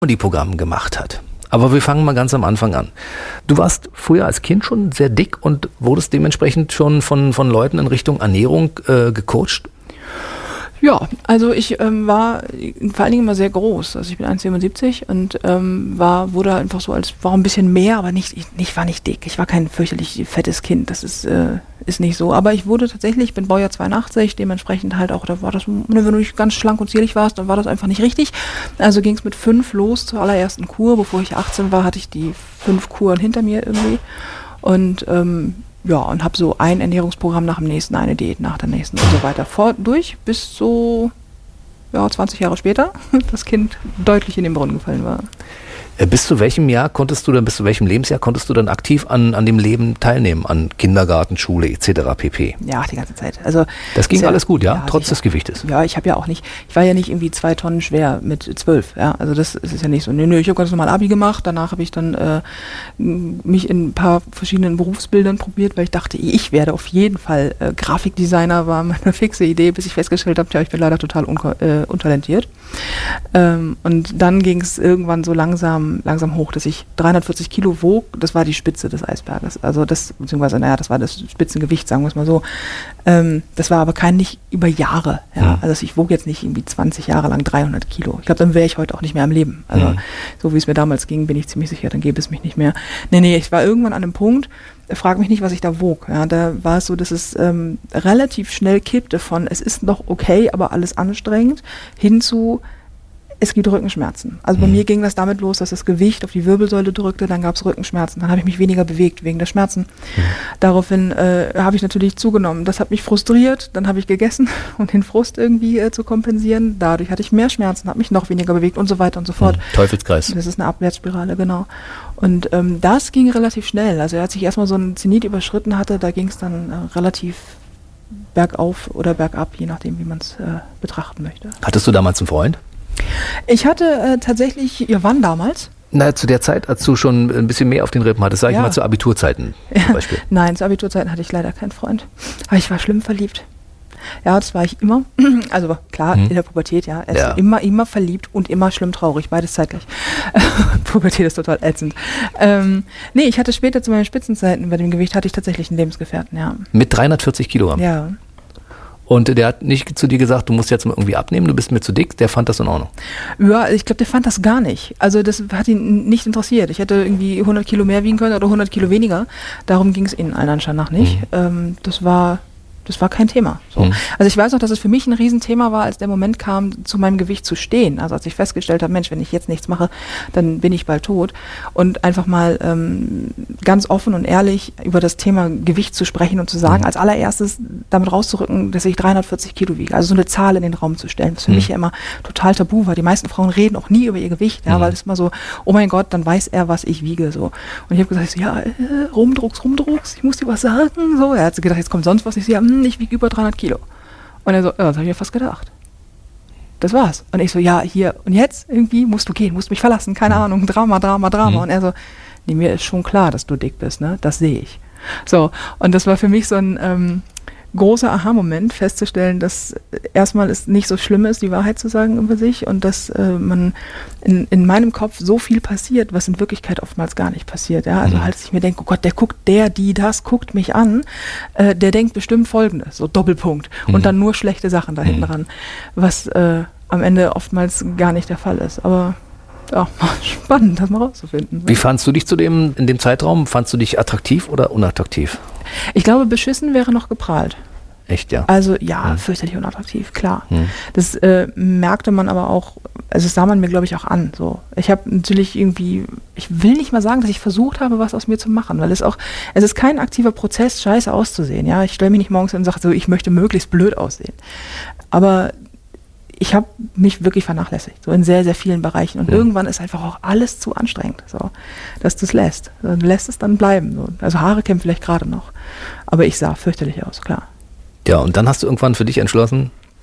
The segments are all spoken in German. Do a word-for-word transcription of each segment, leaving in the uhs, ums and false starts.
die Programme gemacht hat. Aber wir fangen mal ganz am Anfang an. Du warst früher als Kind schon sehr dick und wurdest dementsprechend schon von, von Leuten in Richtung Ernährung äh, gecoacht? Ja, also ich ähm, war vor allen Dingen immer sehr groß. Also ich bin eins Komma siebenundsiebzig und ähm, war, wurde einfach so als, war ein bisschen mehr, aber nicht, ich, ich war nicht dick. Ich war kein fürchterlich fettes Kind, das ist, äh, ist nicht so. Aber ich wurde tatsächlich, ich bin Baujahr zweiundachtzig, dementsprechend halt auch, da war das, wenn du nicht ganz schlank und zierlich warst, dann war das einfach nicht richtig. Also ging es mit fünf los zur allerersten Kur. Bevor ich achtzehn war, hatte ich die fünf Kuren hinter mir irgendwie. Und ähm, ja, und habe so ein Ernährungsprogramm nach dem nächsten, eine Diät nach der nächsten und so weiter vor, durch, bis so ja, zwanzig Jahre später das Kind deutlich in den Brunnen gefallen war. Bis zu welchem Jahr konntest du dann, bis zu welchem Lebensjahr konntest du dann aktiv an, an dem Leben teilnehmen, an Kindergarten, Schule et cetera pp? Ja, die ganze Zeit. Also das ging ja, alles gut, ja, ja trotz sicher. des Gewichtes? Ja, ich habe ja auch nicht, ich war ja nicht irgendwie zwei Tonnen schwer mit zwölf, ja, also das ist ja nicht so. Nö, nö, ich habe ganz normal Abi gemacht, danach habe ich dann äh, mich in ein paar verschiedenen Berufsbildern probiert, weil ich dachte, ich werde auf jeden Fall äh, Grafikdesigner, war meine fixe Idee, bis ich festgestellt habe, ja, ich bin leider total unko- äh, untalentiert. Ähm, und dann ging es irgendwann so langsam, langsam hoch, dass ich dreihundertvierzig Kilo wog, das war die Spitze des Eisberges. Also das, beziehungsweise, naja, das war das Spitzengewicht, sagen wir es mal so. Ähm, das war aber kein, nicht über Jahre. Ja? Mhm. Also ich wog jetzt nicht irgendwie zwanzig Jahre lang dreihundert Kilo. Ich glaube, dann wäre ich heute auch nicht mehr am Leben. Also mhm. so wie es mir damals ging, bin ich ziemlich sicher, dann gäbe es mich nicht mehr. Nee, nee, ich war irgendwann an einem Punkt, frag mich nicht, was ich da wog. Ja, da war es so, dass es ähm, relativ schnell kippte von, es ist noch okay, aber alles anstrengend, hin zu, es gibt Rückenschmerzen. Also bei mhm. mir ging das damit los, dass das Gewicht auf die Wirbelsäule drückte, dann gab es Rückenschmerzen, dann habe ich mich weniger bewegt wegen der Schmerzen. Mhm. Daraufhin äh, habe ich natürlich zugenommen. Das hat mich frustriert, dann habe ich gegessen, um den Frust irgendwie äh, zu kompensieren. Dadurch hatte ich mehr Schmerzen, habe mich noch weniger bewegt und so weiter und so fort. Mhm. Teufelskreis. Das ist eine Abwärtsspirale, genau. Und ähm, das ging relativ schnell. Also als ich erstmal so einen Zenit überschritten hatte, da ging es dann äh, relativ bergauf oder bergab, je nachdem, wie man es äh, betrachten möchte. Hattest du damals einen Freund? Ich hatte äh, tatsächlich, ja wann damals? Na, zu der Zeit, als du schon ein bisschen mehr auf den Rippen hattest, sag ich ja. mal zu Abiturzeiten ja. zum Beispiel. Nein, zu Abiturzeiten hatte ich leider keinen Freund. Aber ich war schlimm verliebt. Ja, das war ich immer. Also klar, hm. in der Pubertät, ja. Also ja. Immer, immer verliebt und immer schlimm traurig, beides zeitgleich. Pubertät ist total ätzend. Ähm, nee, ich hatte später zu meinen Spitzenzeiten, bei dem Gewicht hatte ich tatsächlich einen Lebensgefährten, ja. Mit dreihundertvierzig Kilogramm? Ja. Und der hat nicht zu dir gesagt, du musst jetzt mal irgendwie abnehmen, du bist mir zu dick, der fand das in Ordnung? Ja, ich glaube, der fand das gar nicht. Also das hat ihn nicht interessiert. Ich hätte irgendwie hundert Kilo mehr wiegen können oder hundert Kilo weniger. Darum ging es ihnen allen anscheinend nach nicht. Mhm. Ähm, das war... Das war kein Thema. So. Mhm. Also ich weiß noch, dass es für mich ein Riesenthema war, als der Moment kam, zu meinem Gewicht zu stehen. Also als ich festgestellt habe, Mensch, wenn ich jetzt nichts mache, dann bin ich bald tot. Und einfach mal ähm, ganz offen und ehrlich über das Thema Gewicht zu sprechen und zu sagen, mhm. als allererstes damit rauszurücken, dass ich dreihundertvierzig Kilo wiege. Also so eine Zahl in den Raum zu stellen, was für mhm. mich ja immer total tabu war. Die meisten Frauen reden auch nie über ihr Gewicht, ja, mhm. weil es immer so, oh mein Gott, dann weiß er, was ich wiege. So. Und ich habe gesagt, so, ja, äh, rumdrucks, rumdrucks, ich muss dir was sagen. So. Er hat gedacht, jetzt kommt sonst was. Ich so, ja, ich wiege über dreihundert Kilo. Und er so, ja, das habe ich mir fast gedacht. Das war's. Und ich so, ja, hier, und jetzt irgendwie musst du gehen, musst mich verlassen, keine Ahnung, Drama, Drama, Drama. Mhm. Und er so, nee, mir ist schon klar, dass du dick bist, ne? Das sehe ich. So, und das war für mich so ein ähm, großer Aha-Moment, festzustellen, dass erstmal es nicht so schlimm ist, die Wahrheit zu sagen über sich und dass äh, man in, in meinem Kopf so viel passiert, was in Wirklichkeit oftmals gar nicht passiert. Ja? Also mhm. als ich mir denke, oh Gott, der guckt, der, die, das, guckt mich an, äh, der denkt bestimmt Folgendes, so Doppelpunkt mhm. und dann nur schlechte Sachen da hinten mhm. dran, was äh, am Ende oftmals gar nicht der Fall ist. Aber ja, spannend, das mal rauszufinden. Wie fandst du dich zu dem, in dem Zeitraum? Fandst du dich attraktiv oder unattraktiv? Ich glaube, beschissen wäre noch geprahlt. Echt, ja? Also ja, hm. fürchterlich unattraktiv, klar. Hm. Das äh, merkte man aber auch, also das sah man mir, glaube ich, auch an. So. Ich habe natürlich irgendwie, ich will nicht mal sagen, dass ich versucht habe, was aus mir zu machen, weil es auch, es ist kein aktiver Prozess, scheiße auszusehen. Ja, ich stelle mich nicht morgens hin und sage so, ich möchte möglichst blöd aussehen. Aber ich habe mich wirklich vernachlässigt, so in sehr, sehr vielen Bereichen. Und mhm. irgendwann ist einfach auch alles zu anstrengend, so, dass du es lässt. Dann lässt es dann bleiben. So. Also Haare kämen vielleicht gerade noch. Aber ich sah fürchterlich aus, klar. Ja, und dann hast du irgendwann für dich entschlossen,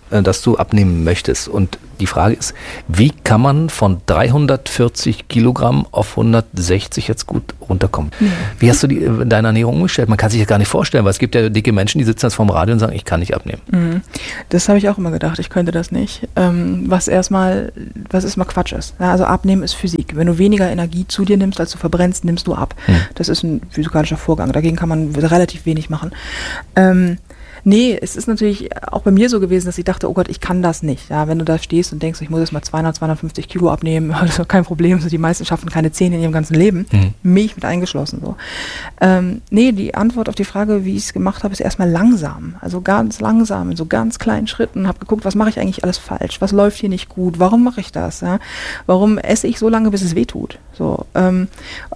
dass du abnehmen möchtest. Und die Frage ist, wie kann man von dreihundertvierzig Kilogramm auf hundertsechzig jetzt gut runterkommen? Nee. Wie hast du die, deine Ernährung umgestellt? Man kann sich das gar nicht vorstellen, weil es gibt ja dicke Menschen, die sitzen jetzt vorm Radio und sagen, ich kann nicht abnehmen. Mhm. Das habe ich auch immer gedacht, ich könnte das nicht. Ähm, was erstmal, was erstmal Quatsch ist. Ja, also abnehmen ist Physik. Wenn du weniger Energie zu dir nimmst, als du verbrennst, nimmst du ab. Mhm. Das ist ein physikalischer Vorgang. Dagegen kann man relativ wenig machen. Ähm, Nee, es ist natürlich auch bei mir so gewesen, dass ich dachte, oh Gott, ich kann das nicht. Ja, wenn du da stehst und denkst, ich muss jetzt mal zweihundert, zweihundertfünfzig Kilo abnehmen, also kein Problem, so die meisten schaffen keine zehn in ihrem ganzen Leben, mhm. mich mit eingeschlossen. So. Ähm, nee, die Antwort auf die Frage, wie ich es gemacht habe, ist erstmal langsam. Also ganz langsam, in so ganz kleinen Schritten. Habe geguckt, was mache ich eigentlich alles falsch? Was läuft hier nicht gut? Warum mache ich das? Ja? Warum esse ich so lange, bis es weh tut? So, ähm,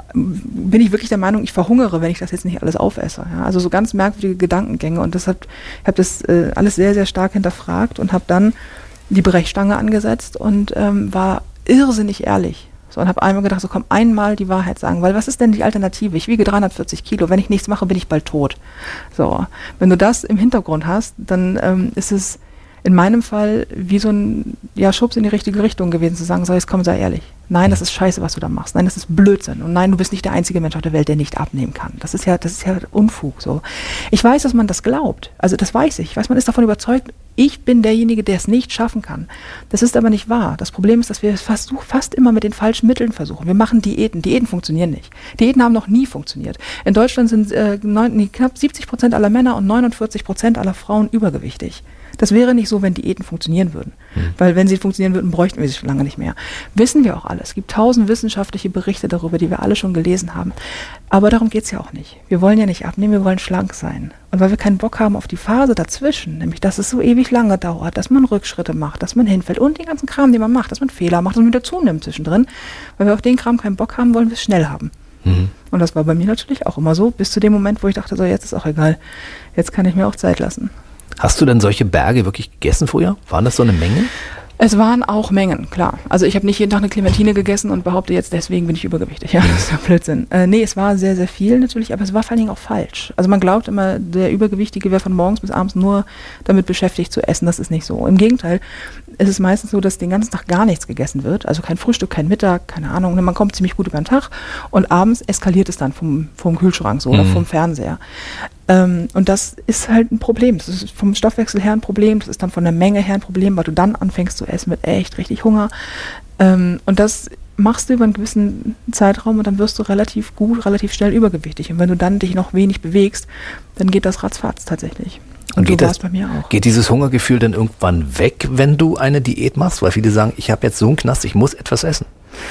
bin ich wirklich der Meinung, ich verhungere, wenn ich das jetzt nicht alles aufesse. Ja? Also so ganz merkwürdige Gedankengänge und deshalb ich habe das äh, alles sehr, sehr stark hinterfragt und habe dann die Brechstange angesetzt und ähm, war irrsinnig ehrlich. So, und habe einmal gedacht, so komm, einmal die Wahrheit sagen, weil was ist denn die Alternative? Ich wiege dreihundertvierzig Kilo, wenn ich nichts mache, bin ich bald tot. So, wenn du das im Hintergrund hast, dann ähm, ist es in meinem Fall wie so ein ja, Schubs in die richtige Richtung gewesen, zu sagen, so jetzt komm, sei ehrlich. Nein, das ist scheiße, was du da machst. Nein, das ist Blödsinn. Und nein, du bist nicht der einzige Mensch auf der Welt, der nicht abnehmen kann. Das ist ja, das ist ja Unfug. So. Ich weiß, dass man das glaubt. Also das weiß ich. Ich weiß, man ist davon überzeugt, ich bin derjenige, der es nicht schaffen kann. Das ist aber nicht wahr. Das Problem ist, dass wir es fast, fast immer mit den falschen Mitteln versuchen. Wir machen Diäten. Diäten funktionieren nicht. Diäten haben noch nie funktioniert. In Deutschland sind äh, neun, knapp siebzig Prozent aller Männer und neunundvierzig Prozent aller Frauen übergewichtig. Das wäre nicht so, wenn Diäten funktionieren würden. Hm. Weil wenn sie funktionieren würden, bräuchten wir sie schon lange nicht mehr. Wissen wir auch alle. Es gibt tausend wissenschaftliche Berichte darüber, die wir alle schon gelesen haben. Aber darum geht es ja auch nicht. Wir wollen ja nicht abnehmen, wir wollen schlank sein. Und weil wir keinen Bock haben auf die Phase dazwischen, nämlich dass es so ewig lange dauert, dass man Rückschritte macht, dass man hinfällt und den ganzen Kram, den man macht, dass man Fehler macht und wieder zunimmt zwischendrin, weil wir auf den Kram keinen Bock haben, wollen wir es schnell haben. Mhm. Und das war bei mir natürlich auch immer so, bis zu dem Moment, wo ich dachte, so jetzt ist auch egal, jetzt kann ich mir auch Zeit lassen. Hast du denn solche Berge wirklich gegessen früher? Waren das so eine Menge? Es waren auch Mengen, klar. Also ich habe nicht jeden Tag eine Clementine gegessen und behaupte jetzt, deswegen bin ich übergewichtig. Ja, das ist ja Blödsinn. Äh, nee, es war sehr, sehr viel natürlich, aber es war vor allen Dingen auch falsch. Also man glaubt immer, der Übergewichtige wäre von morgens bis abends nur damit beschäftigt zu essen. Das ist nicht so. Im Gegenteil, es ist meistens so, dass den ganzen Tag gar nichts gegessen wird. Also kein Frühstück, kein Mittag, keine Ahnung. Man kommt ziemlich gut über den Tag und abends eskaliert es dann vom, vom Kühlschrank so mhm. oder vom Fernseher. Ähm, und das ist halt ein Problem. Das ist vom Stoffwechsel her ein Problem, das ist dann von der Menge her ein Problem, weil du dann anfängst zu essen mit echt richtig Hunger. Ähm, und das machst du über einen gewissen Zeitraum und dann wirst du relativ gut, relativ schnell übergewichtig. Und wenn du dann dich noch wenig bewegst, dann geht das ratzfatz tatsächlich. Und, und so war es bei mir auch. Geht dieses Hungergefühl dann irgendwann weg, wenn du eine Diät machst? Weil viele sagen, ich habe jetzt so einen Knast, ich muss etwas essen.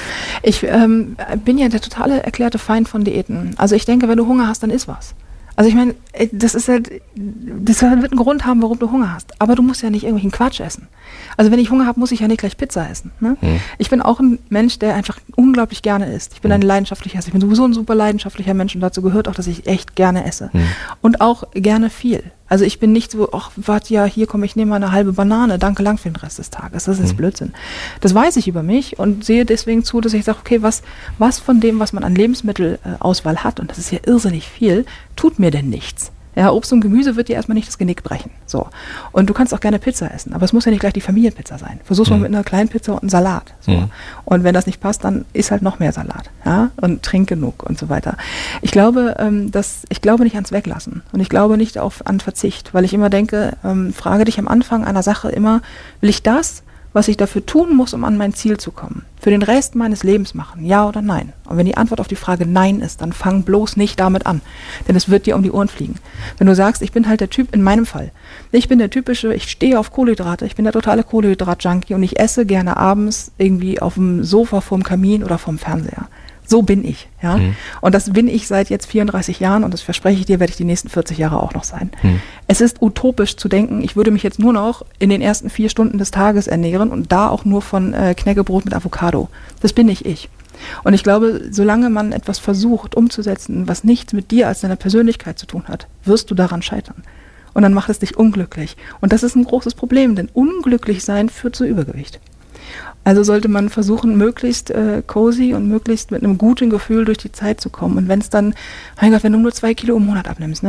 Ich ähm, bin ja der totale erklärte Feind von Diäten. Also ich denke, wenn du Hunger hast, dann iss was. Also ich meine, das ist halt, das wird einen Grund haben, warum du Hunger hast. Aber du musst ja nicht irgendwelchen Quatsch essen. Also wenn ich Hunger habe, muss ich ja nicht gleich Pizza essen. Ne? Hm. Ich bin auch ein Mensch, der einfach unglaublich gerne isst. Ich bin ein leidenschaftlicher Esser. Ich bin sowieso ein super leidenschaftlicher Mensch und dazu gehört auch, dass ich echt gerne esse. Hm. Und auch gerne viel. Also ich bin nicht so, ach, warte, ja, hier komm, ich nehme mal eine halbe Banane, danke lang für den Rest des Tages. Das ist mhm. Blödsinn. Das weiß ich über mich und sehe deswegen zu, dass ich sage, okay, was, was von dem, was man an Lebensmittelauswahl hat, und das ist ja irrsinnig viel, tut mir denn nichts? Ja, Obst und Gemüse wird dir erstmal nicht das Genick brechen. So. Und du kannst auch gerne Pizza essen, aber es muss ja nicht gleich die Familienpizza sein. Versuch's mhm. mal mit einer kleinen Pizza und einem Salat. So. Mhm. Und wenn das nicht passt, dann isst halt noch mehr Salat. Ja? Und trink genug und so weiter. Ich glaube, ähm, dass, ich glaube nicht ans Weglassen. Und ich glaube nicht auf, an Verzicht, weil ich immer denke, ähm, frage dich am Anfang einer Sache immer, will ich das, was ich dafür tun muss, um an mein Ziel zu kommen, für den Rest meines Lebens machen, ja oder nein? Und wenn die Antwort auf die Frage Nein ist, dann fang bloß nicht damit an, denn es wird dir um die Ohren fliegen. Wenn du sagst, ich bin halt der Typ, in meinem Fall, ich bin der typische, ich stehe auf Kohlenhydrate, ich bin der totale Kohlenhydrat-Junkie und ich esse gerne abends irgendwie auf dem Sofa vorm Kamin oder vorm Fernseher. So bin ich, ja. Mhm. Und das bin ich seit jetzt vierunddreißig Jahren und das verspreche ich dir, werde ich die nächsten vierzig Jahre auch noch sein. Mhm. Es ist utopisch zu denken, ich würde mich jetzt nur noch in den ersten vier Stunden des Tages ernähren und da auch nur von äh, Knäckebrot mit Avocado. Das bin nicht ich. Und ich glaube, solange man etwas versucht umzusetzen, was nichts mit dir als deiner Persönlichkeit zu tun hat, wirst du daran scheitern. Und dann macht es dich unglücklich. Und das ist ein großes Problem, denn unglücklich sein führt zu Übergewicht. Also sollte man versuchen, möglichst äh, cozy und möglichst mit einem guten Gefühl durch die Zeit zu kommen. Und wenn es dann, mein Gott, wenn du nur zwei Kilo im Monat abnimmst, ne?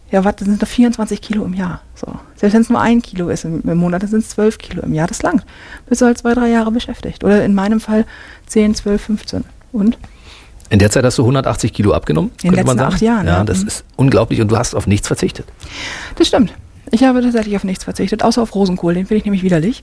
Ja, was, das sind doch vierundzwanzig Kilo im Jahr. So. Selbst wenn es nur ein Kilo ist im, im Monat, dann sind es zwölf Kilo im Jahr. Das langt. Bist du halt zwei, drei Jahre beschäftigt. Oder in meinem Fall zehn, zwölf, fünfzehn. Und? In der Zeit hast du hundertachtzig Kilo abgenommen, in den letzten acht Jahren. Ja, ja, das ist unglaublich und du hast auf nichts verzichtet. Das stimmt. Ich habe tatsächlich auf nichts verzichtet, außer auf Rosenkohl, den finde ich nämlich widerlich.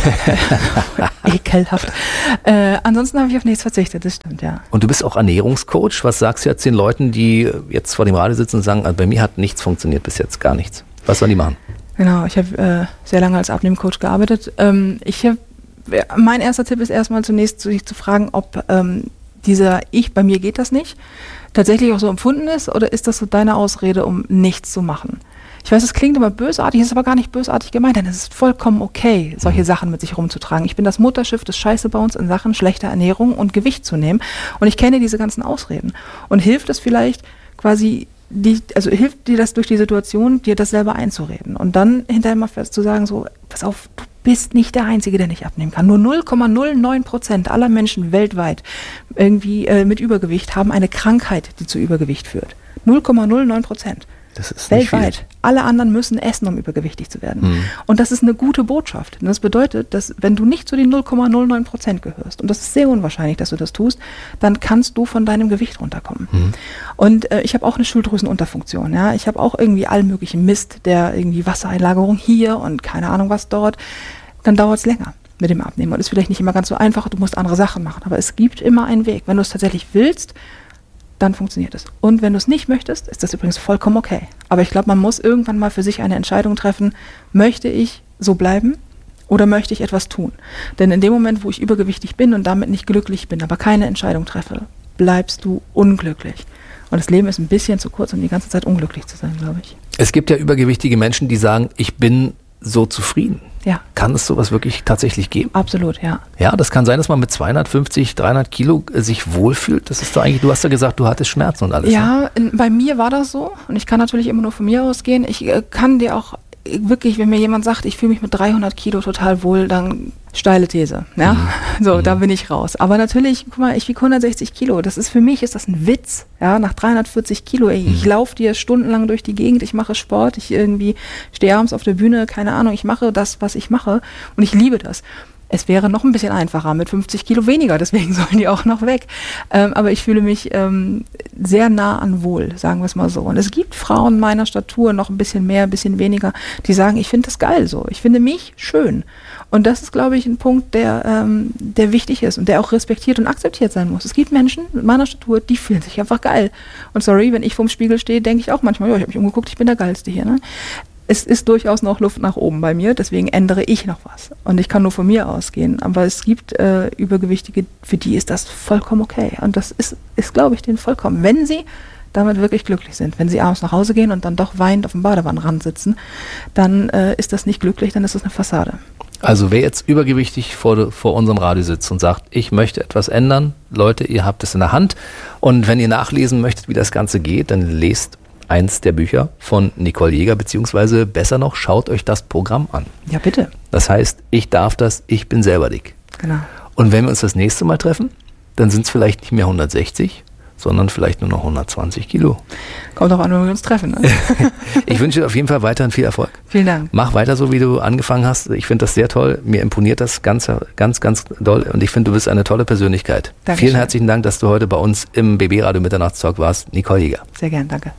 Ekelhaft. Äh, ansonsten habe ich auf nichts verzichtet, das stimmt, ja. Und du bist auch Ernährungscoach. Was sagst du jetzt den Leuten, die jetzt vor dem Radio sitzen und sagen, also bei mir hat nichts funktioniert bis jetzt, gar nichts. Was sollen die machen? Genau, ich habe äh, sehr lange als Abnehmcoach gearbeitet. Ähm, ich hab, mein erster Tipp ist erstmal zunächst sich zu fragen, ob ähm, dieser Ich, bei mir geht das nicht, tatsächlich auch so empfunden ist oder ist das so deine Ausrede, um nichts zu machen? Ich weiß, es klingt immer bösartig, ist aber gar nicht bösartig gemeint, denn es ist vollkommen okay, solche Sachen mit sich rumzutragen. Ich bin das Mutterschiff des Scheiße bei uns in Sachen schlechter Ernährung und Gewicht zu nehmen und ich kenne diese ganzen Ausreden. Und hilft es vielleicht quasi, die, also hilft dir das durch die Situation, dir das selber einzureden und dann hinterher mal fest zu sagen, so, pass auf, du bist nicht der Einzige, der nicht abnehmen kann. Nur null Komma null neun Prozent aller Menschen weltweit irgendwie äh, mit Übergewicht haben eine Krankheit, die zu Übergewicht führt. null Komma null neun Prozent. Das ist weltweit. Viel. Alle anderen müssen essen, um übergewichtig zu werden. Mhm. Und das ist eine gute Botschaft. Und das bedeutet, dass wenn du nicht zu den null Komma null neun Prozent gehörst, und das ist sehr unwahrscheinlich, dass du das tust, dann kannst du von deinem Gewicht runterkommen. Mhm. Und äh, ich habe auch eine Schilddrüsenunterfunktion. Ja? Ich habe auch irgendwie all möglichen Mist, der irgendwie Wassereinlagerung hier und keine Ahnung was dort. Dann dauert es länger mit dem Abnehmen. Und ist vielleicht nicht immer ganz so einfach, du musst andere Sachen machen. Aber es gibt immer einen Weg. Wenn du es tatsächlich willst, dann funktioniert es. Und wenn du es nicht möchtest, ist das übrigens vollkommen okay. Aber ich glaube, man muss irgendwann mal für sich eine Entscheidung treffen, möchte ich so bleiben oder möchte ich etwas tun? Denn in dem Moment, wo ich übergewichtig bin und damit nicht glücklich bin, aber keine Entscheidung treffe, bleibst du unglücklich. Und das Leben ist ein bisschen zu kurz, um die ganze Zeit unglücklich zu sein, glaube ich. Es gibt ja übergewichtige Menschen, die sagen, ich bin so zufrieden. Ja. Kann es sowas wirklich tatsächlich geben? Absolut, ja. Ja, das kann sein, dass man mit zweihundertfünfzig, dreihundert Kilo sich wohlfühlt. Das ist doch eigentlich, du hast ja gesagt, du hattest Schmerzen und alles. Ja, in, bei mir war das so und ich kann natürlich immer nur von mir ausgehen. Ich äh, kann dir auch wirklich, wenn mir jemand sagt, ich fühle mich mit dreihundert Kilo total wohl, dann steile These. Ja, mhm. so, mhm. da bin ich raus. Aber natürlich, guck mal, ich wiege hundertsechzig Kilo. Das ist für mich, ist das ein Witz. Ja, nach dreihundertvierzig Kilo. Ey, mhm. Ich laufe dir stundenlang durch die Gegend, ich mache Sport, ich irgendwie stehe abends auf der Bühne, keine Ahnung, ich mache das, was ich mache und ich liebe das. Es wäre noch ein bisschen einfacher mit fünfzig Kilo weniger, deswegen sollen die auch noch weg. Ähm, aber ich fühle mich ähm, sehr nah an Wohl, sagen wir es mal so. Und es gibt Frauen meiner Statur, noch ein bisschen mehr, ein bisschen weniger, die sagen, ich finde das geil so. Ich finde mich schön. Und das ist, glaube ich, ein Punkt, der, ähm, der wichtig ist und der auch respektiert und akzeptiert sein muss. Es gibt Menschen mit meiner Statur, die fühlen sich einfach geil. Und sorry, wenn ich vorm Spiegel stehe, denke ich auch manchmal, ja, ich habe mich umgeguckt, ich bin der Geilste hier, ne? Es ist durchaus noch Luft nach oben bei mir, deswegen ändere ich noch was. Und ich kann nur von mir ausgehen. Aber es gibt äh, Übergewichtige, für die ist das vollkommen okay. Und das ist, ist glaube ich, denen vollkommen. Wenn sie damit wirklich glücklich sind, wenn sie abends nach Hause gehen und dann doch weinend auf dem Badewannenrand sitzen, dann äh, ist das nicht glücklich, dann ist das eine Fassade. Also wer jetzt übergewichtig vor, vor unserem Radio sitzt und sagt, ich möchte etwas ändern, Leute, ihr habt es in der Hand. Und wenn ihr nachlesen möchtet, wie das Ganze geht, dann lest eins der Bücher von Nicole Jäger, beziehungsweise besser noch, schaut euch das Programm an. Ja, bitte. Das heißt, ich darf das, ich bin selber dick. Genau. Und wenn wir uns das nächste Mal treffen, dann sind es vielleicht nicht mehr hundertsechzig, sondern vielleicht nur noch hundertzwanzig Kilo. Kommt auch an, wenn wir uns treffen. Ne? Ich wünsche dir auf jeden Fall weiterhin viel Erfolg. Vielen Dank. Mach weiter so, wie du angefangen hast. Ich finde das sehr toll. Mir imponiert das ganz, ganz, ganz doll. Und ich finde, du bist eine tolle Persönlichkeit. Dankeschön. Vielen herzlichen Dank, dass du heute bei uns im B B Radio Mitternachtstalk warst. Nicole Jäger. Sehr gern, danke.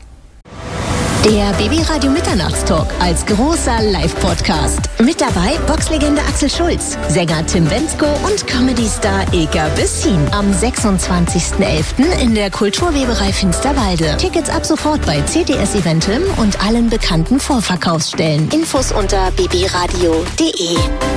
Der B B Radio Mitternachtstalk als großer Live-Podcast. Mit dabei Boxlegende Axel Schulz, Sänger Tim Bendzko und Comedy-Star Eka Bessin. Am sechsundzwanzigsten elften in der Kulturweberei Finsterwalde. Tickets ab sofort bei C D S Eventim und allen bekannten Vorverkaufsstellen. Infos unter b b radio punkt d e.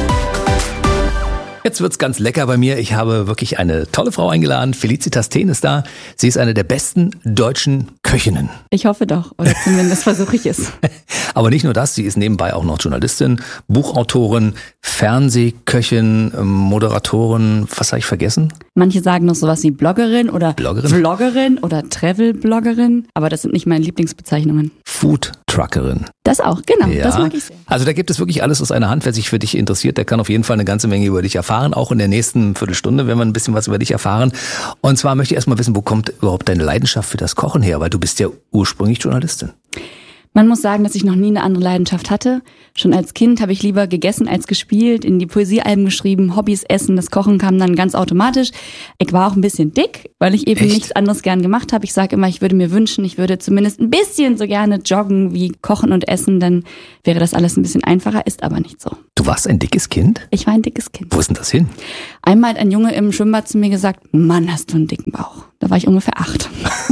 Jetzt wird's ganz lecker bei mir. Ich habe wirklich eine tolle Frau eingeladen. Felicitas Thehn ist da. Sie ist eine der besten deutschen Köchinnen. Ich hoffe doch, oder zumindest versuche ich es. Aber nicht nur das, sie ist nebenbei auch noch Journalistin, Buchautorin, Fernsehköchin, Moderatorin. Was habe ich vergessen? Manche sagen noch sowas wie Bloggerin oder Bloggerin, Vloggerin oder Travel-Bloggerin. Aber das sind nicht meine Lieblingsbezeichnungen. Food-Truckerin. Das auch, genau. Ja. Das mag ich sehr. Also da gibt es wirklich alles aus einer Hand. Wer sich für dich interessiert, der kann auf jeden Fall eine ganze Menge über dich erfahren. Auch in der nächsten Viertelstunde werden wir ein bisschen was über dich erfahren. Und zwar möchte ich erstmal wissen, wo kommt überhaupt deine Leidenschaft für das Kochen her? Weil du bist ja ursprünglich Journalistin. Man muss sagen, dass ich noch nie eine andere Leidenschaft hatte. Schon als Kind habe ich lieber gegessen als gespielt, in die Poesiealben geschrieben, Hobbys, Essen, das Kochen kam dann ganz automatisch. Ich war auch ein bisschen dick, weil ich eben Echt? nichts anderes gern gemacht habe. Ich sage immer, ich würde mir wünschen, ich würde zumindest ein bisschen so gerne joggen wie Kochen und Essen, dann wäre das alles ein bisschen einfacher, ist aber nicht so. Du warst ein dickes Kind? Ich war ein dickes Kind. Wo ist denn das hin? Einmal hat ein Junge im Schwimmbad zu mir gesagt, Mann, hast du einen dicken Bauch. Da war ich ungefähr acht.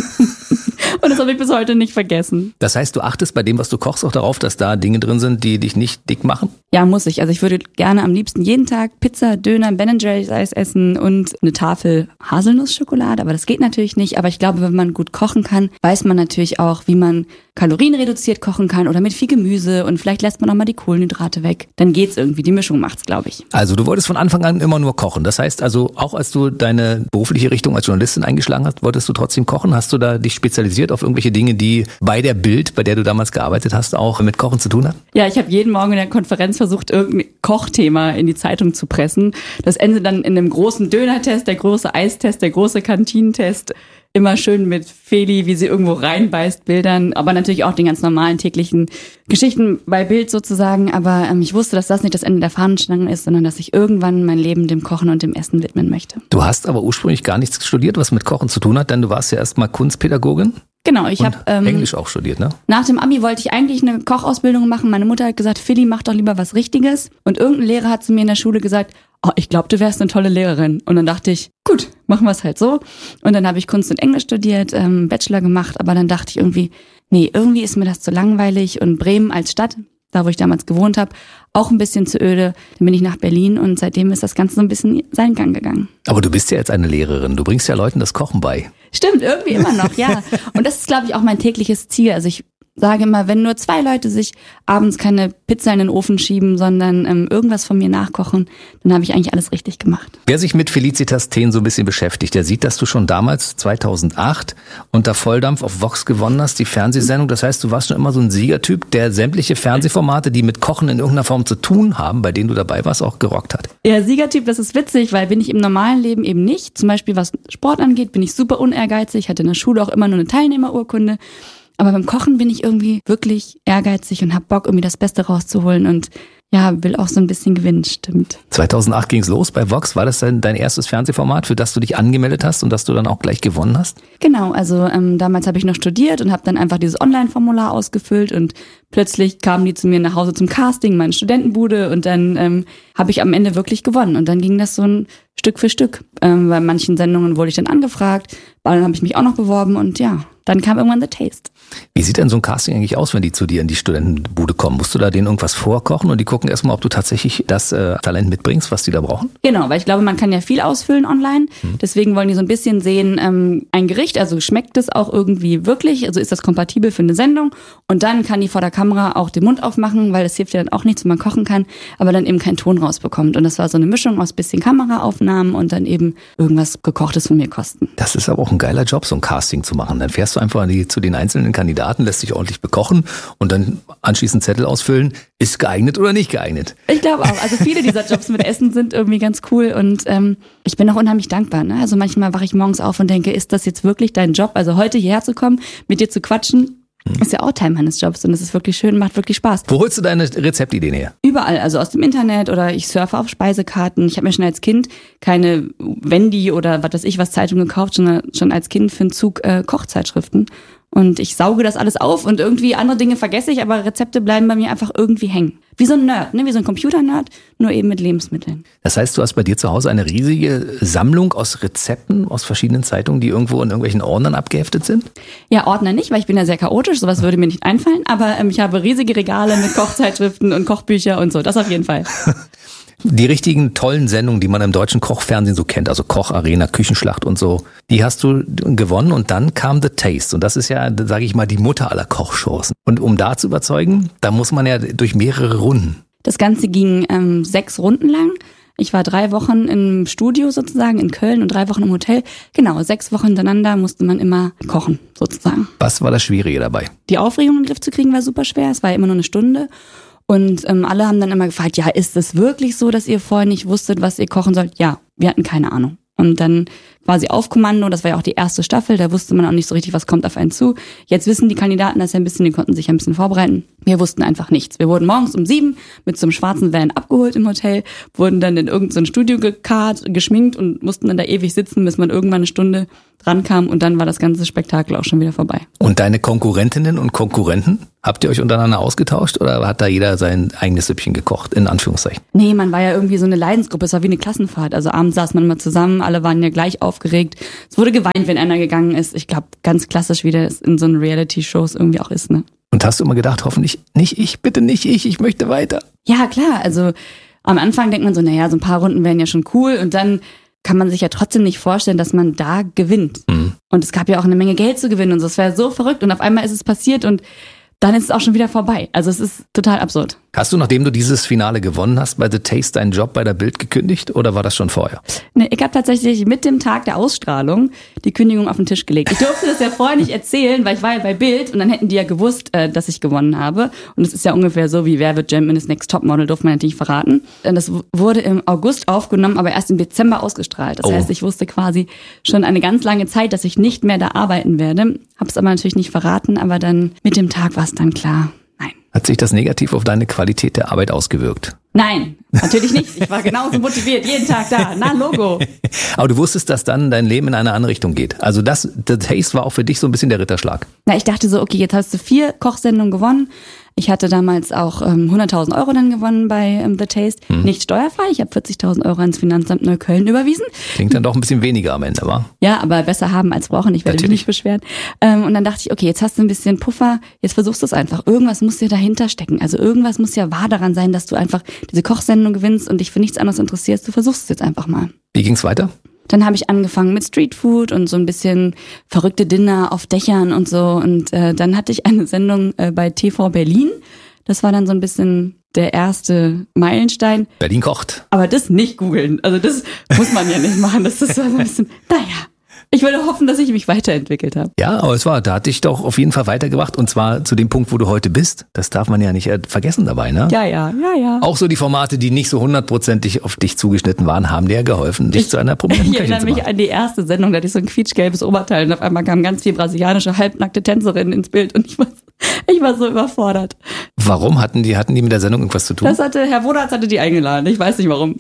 Und das habe ich bis heute nicht vergessen. Das heißt, du achtest bei dem, was du kochst, auch darauf, dass da Dinge drin sind, die dich nicht dick machen? Ja, muss ich. Also ich würde gerne am liebsten jeden Tag Pizza, Döner, Ben and Jerry's Eis essen und eine Tafel Haselnussschokolade. Aber das geht natürlich nicht. Aber ich glaube, wenn man gut kochen kann, weiß man natürlich auch, wie man kalorienreduziert kochen kann oder mit viel Gemüse und vielleicht lässt man auch mal die Kohlenhydrate weg. Dann geht's irgendwie. Die Mischung macht's, glaube ich. Also du wolltest von Anfang an immer nur kochen. Das heißt also, auch als du deine berufliche Richtung als Journalistin eingeschlagen hast, wolltest du trotzdem kochen? Hast du da dich spezialisiert auf irgendwelche Dinge, die bei der Bild, bei der du damals gearbeitet hast, auch mit Kochen zu tun hatten? Ja, ich habe jeden Morgen in der Konferenz versucht, irgendein Kochthema in die Zeitung zu pressen. Das endet dann in einem großen Dönertest, der große Eistest, der große Kantinentest. Immer schön mit Feli, wie sie irgendwo reinbeißt, Bildern, aber natürlich auch den ganz normalen täglichen Geschichten bei Bild sozusagen. Aber ähm, ich wusste, dass das nicht das Ende der Fahnenstange ist, sondern dass ich irgendwann mein Leben dem Kochen und dem Essen widmen möchte. Du hast aber ursprünglich gar nichts studiert, was mit Kochen zu tun hat, denn du warst ja erstmal Kunstpädagogin. Genau, ich habe ähm, Englisch auch studiert, ne? Nach dem Abi wollte ich eigentlich eine Kochausbildung machen. Meine Mutter hat gesagt, Philly, mach doch lieber was Richtiges. Und irgendein Lehrer hat zu mir in der Schule gesagt, oh, ich glaube, du wärst eine tolle Lehrerin. Und dann dachte ich, gut, machen wir es halt so. Und dann habe ich Kunst und Englisch studiert, ähm, Bachelor gemacht. Aber dann dachte ich irgendwie, nee, irgendwie ist mir das zu langweilig. Und Bremen als Stadt, da wo ich damals gewohnt habe, auch ein bisschen zu öde. Dann bin ich nach Berlin und seitdem ist das Ganze so ein bisschen seinen Gang gegangen. Aber du bist ja jetzt eine Lehrerin. Du bringst ja Leuten das Kochen bei. Stimmt, irgendwie immer noch, ja. Und das ist, glaube ich, auch mein tägliches Ziel. Also ich sage immer, wenn nur zwei Leute sich abends keine Pizza in den Ofen schieben, sondern ähm, irgendwas von mir nachkochen, dann habe ich eigentlich alles richtig gemacht. Wer sich mit Felicitas Thehn so ein bisschen beschäftigt, der sieht, dass du schon damals zweitausendacht unter Volldampf auf Vox gewonnen hast, die Fernsehsendung. Das heißt, du warst schon immer so ein Siegertyp, der sämtliche Fernsehformate, die mit Kochen in irgendeiner Form zu tun haben, bei denen du dabei warst, auch gerockt hat. Ja, Siegertyp, das ist witzig, weil bin ich im normalen Leben eben nicht. Zum Beispiel was Sport angeht, bin ich super unehrgeizig, hatte in der Schule auch immer nur eine Teilnehmerurkunde. Aber beim Kochen bin ich irgendwie wirklich ehrgeizig und hab Bock, irgendwie das Beste rauszuholen und ja, will auch so ein bisschen gewinnen, stimmt. zweitausendacht ging's los bei Vox. War das dann dein erstes Fernsehformat, für das du dich angemeldet hast und das du dann auch gleich gewonnen hast? Genau, also ähm, damals habe ich noch studiert und habe dann einfach dieses Online-Formular ausgefüllt und plötzlich kamen die zu mir nach Hause zum Casting, meine Studentenbude und dann ähm, habe ich am Ende wirklich gewonnen und dann ging das so ein Stück für Stück. Ähm, bei manchen Sendungen wurde ich dann angefragt, dann habe ich mich auch noch beworben und ja, dann kam irgendwann The Taste. Wie sieht denn so ein Casting eigentlich aus, wenn die zu dir in die Studentenbude kommen? Musst du da denen irgendwas vorkochen und die gucken erstmal, ob du tatsächlich das äh, Talent mitbringst, was die da brauchen? Genau, weil ich glaube, man kann ja viel ausfüllen online. Hm. Deswegen wollen die so ein bisschen sehen, ähm, ein Gericht, also schmeckt es auch irgendwie wirklich, also ist das kompatibel für eine Sendung? Und dann kann die vor der Kamera auch den Mund aufmachen, weil das hilft ja dann auch nichts, wenn man kochen kann, aber dann eben keinen Ton rausbekommt. Und das war so eine Mischung aus bisschen Kameraaufnahmen und dann eben irgendwas Gekochtes von mir kosten. Das ist aber auch ein geiler Job, so ein Casting zu machen. Dann fährst du einfach an die, zu den einzelnen Kandidaten, lässt dich ordentlich bekochen und dann anschließend Zettel ausfüllen, ist geeignet oder nicht geeignet. Ich glaube auch. Also viele dieser Jobs mit Essen sind irgendwie ganz cool und ähm, ich bin auch unheimlich dankbar. Ne? Also manchmal wache ich morgens auf und denke, ist das jetzt wirklich dein Job? Also heute hierher zu kommen, mit dir zu quatschen, hm. ist ja auch Teil meines Jobs und es ist wirklich schön, macht wirklich Spaß. Wo holst du deine Rezeptideen her? Überall, also aus dem Internet oder ich surfe auf Speisekarten. Ich habe mir schon als Kind keine Wendy oder was weiß ich was Zeitung gekauft, sondern schon als Kind für einen Zug äh, Kochzeitschriften. Und ich sauge das alles auf und irgendwie andere Dinge vergesse ich, aber Rezepte bleiben bei mir einfach irgendwie hängen. Wie so ein Nerd, ne? Wie so ein Computer-Nerd, nur eben mit Lebensmitteln. Das heißt, du hast bei dir zu Hause eine riesige Sammlung aus Rezepten aus verschiedenen Zeitungen, die irgendwo in irgendwelchen Ordnern abgeheftet sind? Ja, Ordner nicht, weil ich bin ja sehr chaotisch, sowas würde mir nicht einfallen. Aber ähm, ich habe riesige Regale mit Kochzeitschriften und Kochbücher und so, das auf jeden Fall. Die richtigen tollen Sendungen, die man im deutschen Kochfernsehen so kennt, also Koch, Arena, Küchenschlacht und so, die hast du gewonnen und dann kam The Taste. Und das ist ja, sage ich mal, die Mutter aller Kochshows. Und um da zu überzeugen, da muss man ja durch mehrere Runden. Das Ganze ging ähm, sechs Runden lang. Ich war drei Wochen im Studio sozusagen in Köln und drei Wochen im Hotel. Genau, sechs Wochen hintereinander musste man immer kochen sozusagen. Was war das Schwierige dabei? Die Aufregung in den Griff zu kriegen war super schwer. Es war ja immer nur eine Stunde. Und ähm, alle haben dann immer gefragt, ja, ist es wirklich so, dass ihr vorher nicht wusstet, was ihr kochen sollt? Ja, wir hatten keine Ahnung. Und dann quasi auf Kommando. Das war ja auch die erste Staffel, da wusste man auch nicht so richtig, was kommt auf einen zu. Jetzt wissen die Kandidaten das ja ein bisschen, die konnten sich ja ein bisschen vorbereiten. Wir wussten einfach nichts. Wir wurden morgens um sieben mit so einem schwarzen Van abgeholt im Hotel, wurden dann in irgendein Studio gekarrt, geschminkt und mussten dann da ewig sitzen, bis man irgendwann eine Stunde dran kam und dann war das ganze Spektakel auch schon wieder vorbei. Und deine Konkurrentinnen und Konkurrenten, habt ihr euch untereinander ausgetauscht oder hat da jeder sein eigenes Süppchen gekocht, in Anführungszeichen? Nee, man war ja irgendwie so eine Leidensgruppe, es war wie eine Klassenfahrt. Also abends saß man immer zusammen, alle waren ja gleich aufgeregt. Es wurde geweint, wenn einer gegangen ist. Ich glaube, ganz klassisch, wie das in so einen Reality-Shows irgendwie auch ist, ne? Und hast du immer gedacht, hoffentlich nicht ich, bitte nicht ich, ich möchte weiter? Ja, klar, also am Anfang denkt man so, naja, so ein paar Runden wären ja schon cool und dann kann man sich ja trotzdem nicht vorstellen, dass man da gewinnt. Mhm. Und es gab ja auch eine Menge Geld zu gewinnen und so. Es wäre so verrückt und auf einmal ist es passiert und dann ist es auch schon wieder vorbei. Also es ist total absurd. Hast du, nachdem du dieses Finale gewonnen hast, bei The Taste deinen Job bei der Bild gekündigt oder war das schon vorher? Nee, ich habe tatsächlich mit dem Tag der Ausstrahlung die Kündigung auf den Tisch gelegt. Ich durfte das ja vorher nicht erzählen, weil ich war ja bei Bild und dann hätten die ja gewusst, dass ich gewonnen habe. Und es ist ja ungefähr so wie Wer wird Germany's Next Topmodel, durfte man natürlich verraten. Das wurde im August aufgenommen, aber erst im Dezember ausgestrahlt. Das oh. heißt, ich wusste quasi schon eine ganz lange Zeit, dass ich nicht mehr da arbeiten werde. Habe es aber natürlich nicht verraten, aber dann mit dem Tag war es dann klar. Nein. Hat sich das negativ auf deine Qualität der Arbeit ausgewirkt? Nein, natürlich nicht. Ich war genauso motiviert, jeden Tag da. Na, Logo. Aber du wusstest, dass dann dein Leben in eine andere Richtung geht. Also das, The Taste war auch für dich so ein bisschen der Ritterschlag. Na, ich dachte so, okay, jetzt hast du vier Kochsendungen gewonnen. Ich hatte damals auch ähm, hunderttausend Euro dann gewonnen bei ähm, The Taste. Hm. Nicht steuerfrei. Ich habe vierzigtausend Euro ans Finanzamt Neukölln überwiesen. Klingt dann doch ein bisschen weniger am Ende, wa? Ja, aber besser haben als brauchen. Ich werde mich nicht beschweren. Ähm, und dann dachte ich, okay, jetzt hast du ein bisschen Puffer. Jetzt versuchst du es einfach. Irgendwas muss dir dahinter stecken. Also irgendwas muss ja wahr daran sein, dass du einfach diese Kochsendung gewinnst und dich für nichts anderes interessierst. Du versuchst es jetzt einfach mal. Wie ging's weiter? Dann habe ich angefangen mit Streetfood und so ein bisschen verrückte Dinner auf Dächern und so. Und äh, dann hatte ich eine Sendung äh, bei T V Berlin. Das war dann so ein bisschen der erste Meilenstein. Berlin kocht. Aber das nicht googeln. Also das muss man ja nicht machen. Das ist so ein bisschen, naja. Ich würde hoffen, dass ich mich weiterentwickelt habe. Ja, aber es war, da hat dich doch auf jeden Fall weitergebracht und zwar zu dem Punkt, wo du heute bist. Das darf man ja nicht vergessen dabei, ne? Ja, ja, ja, ja. Auch so die Formate, die nicht so hundertprozentig auf dich zugeschnitten waren, haben dir geholfen, dich ich, zu einer prominenten Ich Köchin zu machen. erinnere mich an die erste Sendung, da hatte ich so ein quietschgelbes Oberteil und auf einmal kamen ganz viele brasilianische halbnackte Tänzerinnen ins Bild und ich war, ich war so überfordert. Warum? Hatten die, hatten die mit der Sendung irgendwas zu tun? Das hatte, Herr Wodatz hatte die eingeladen, ich weiß nicht warum.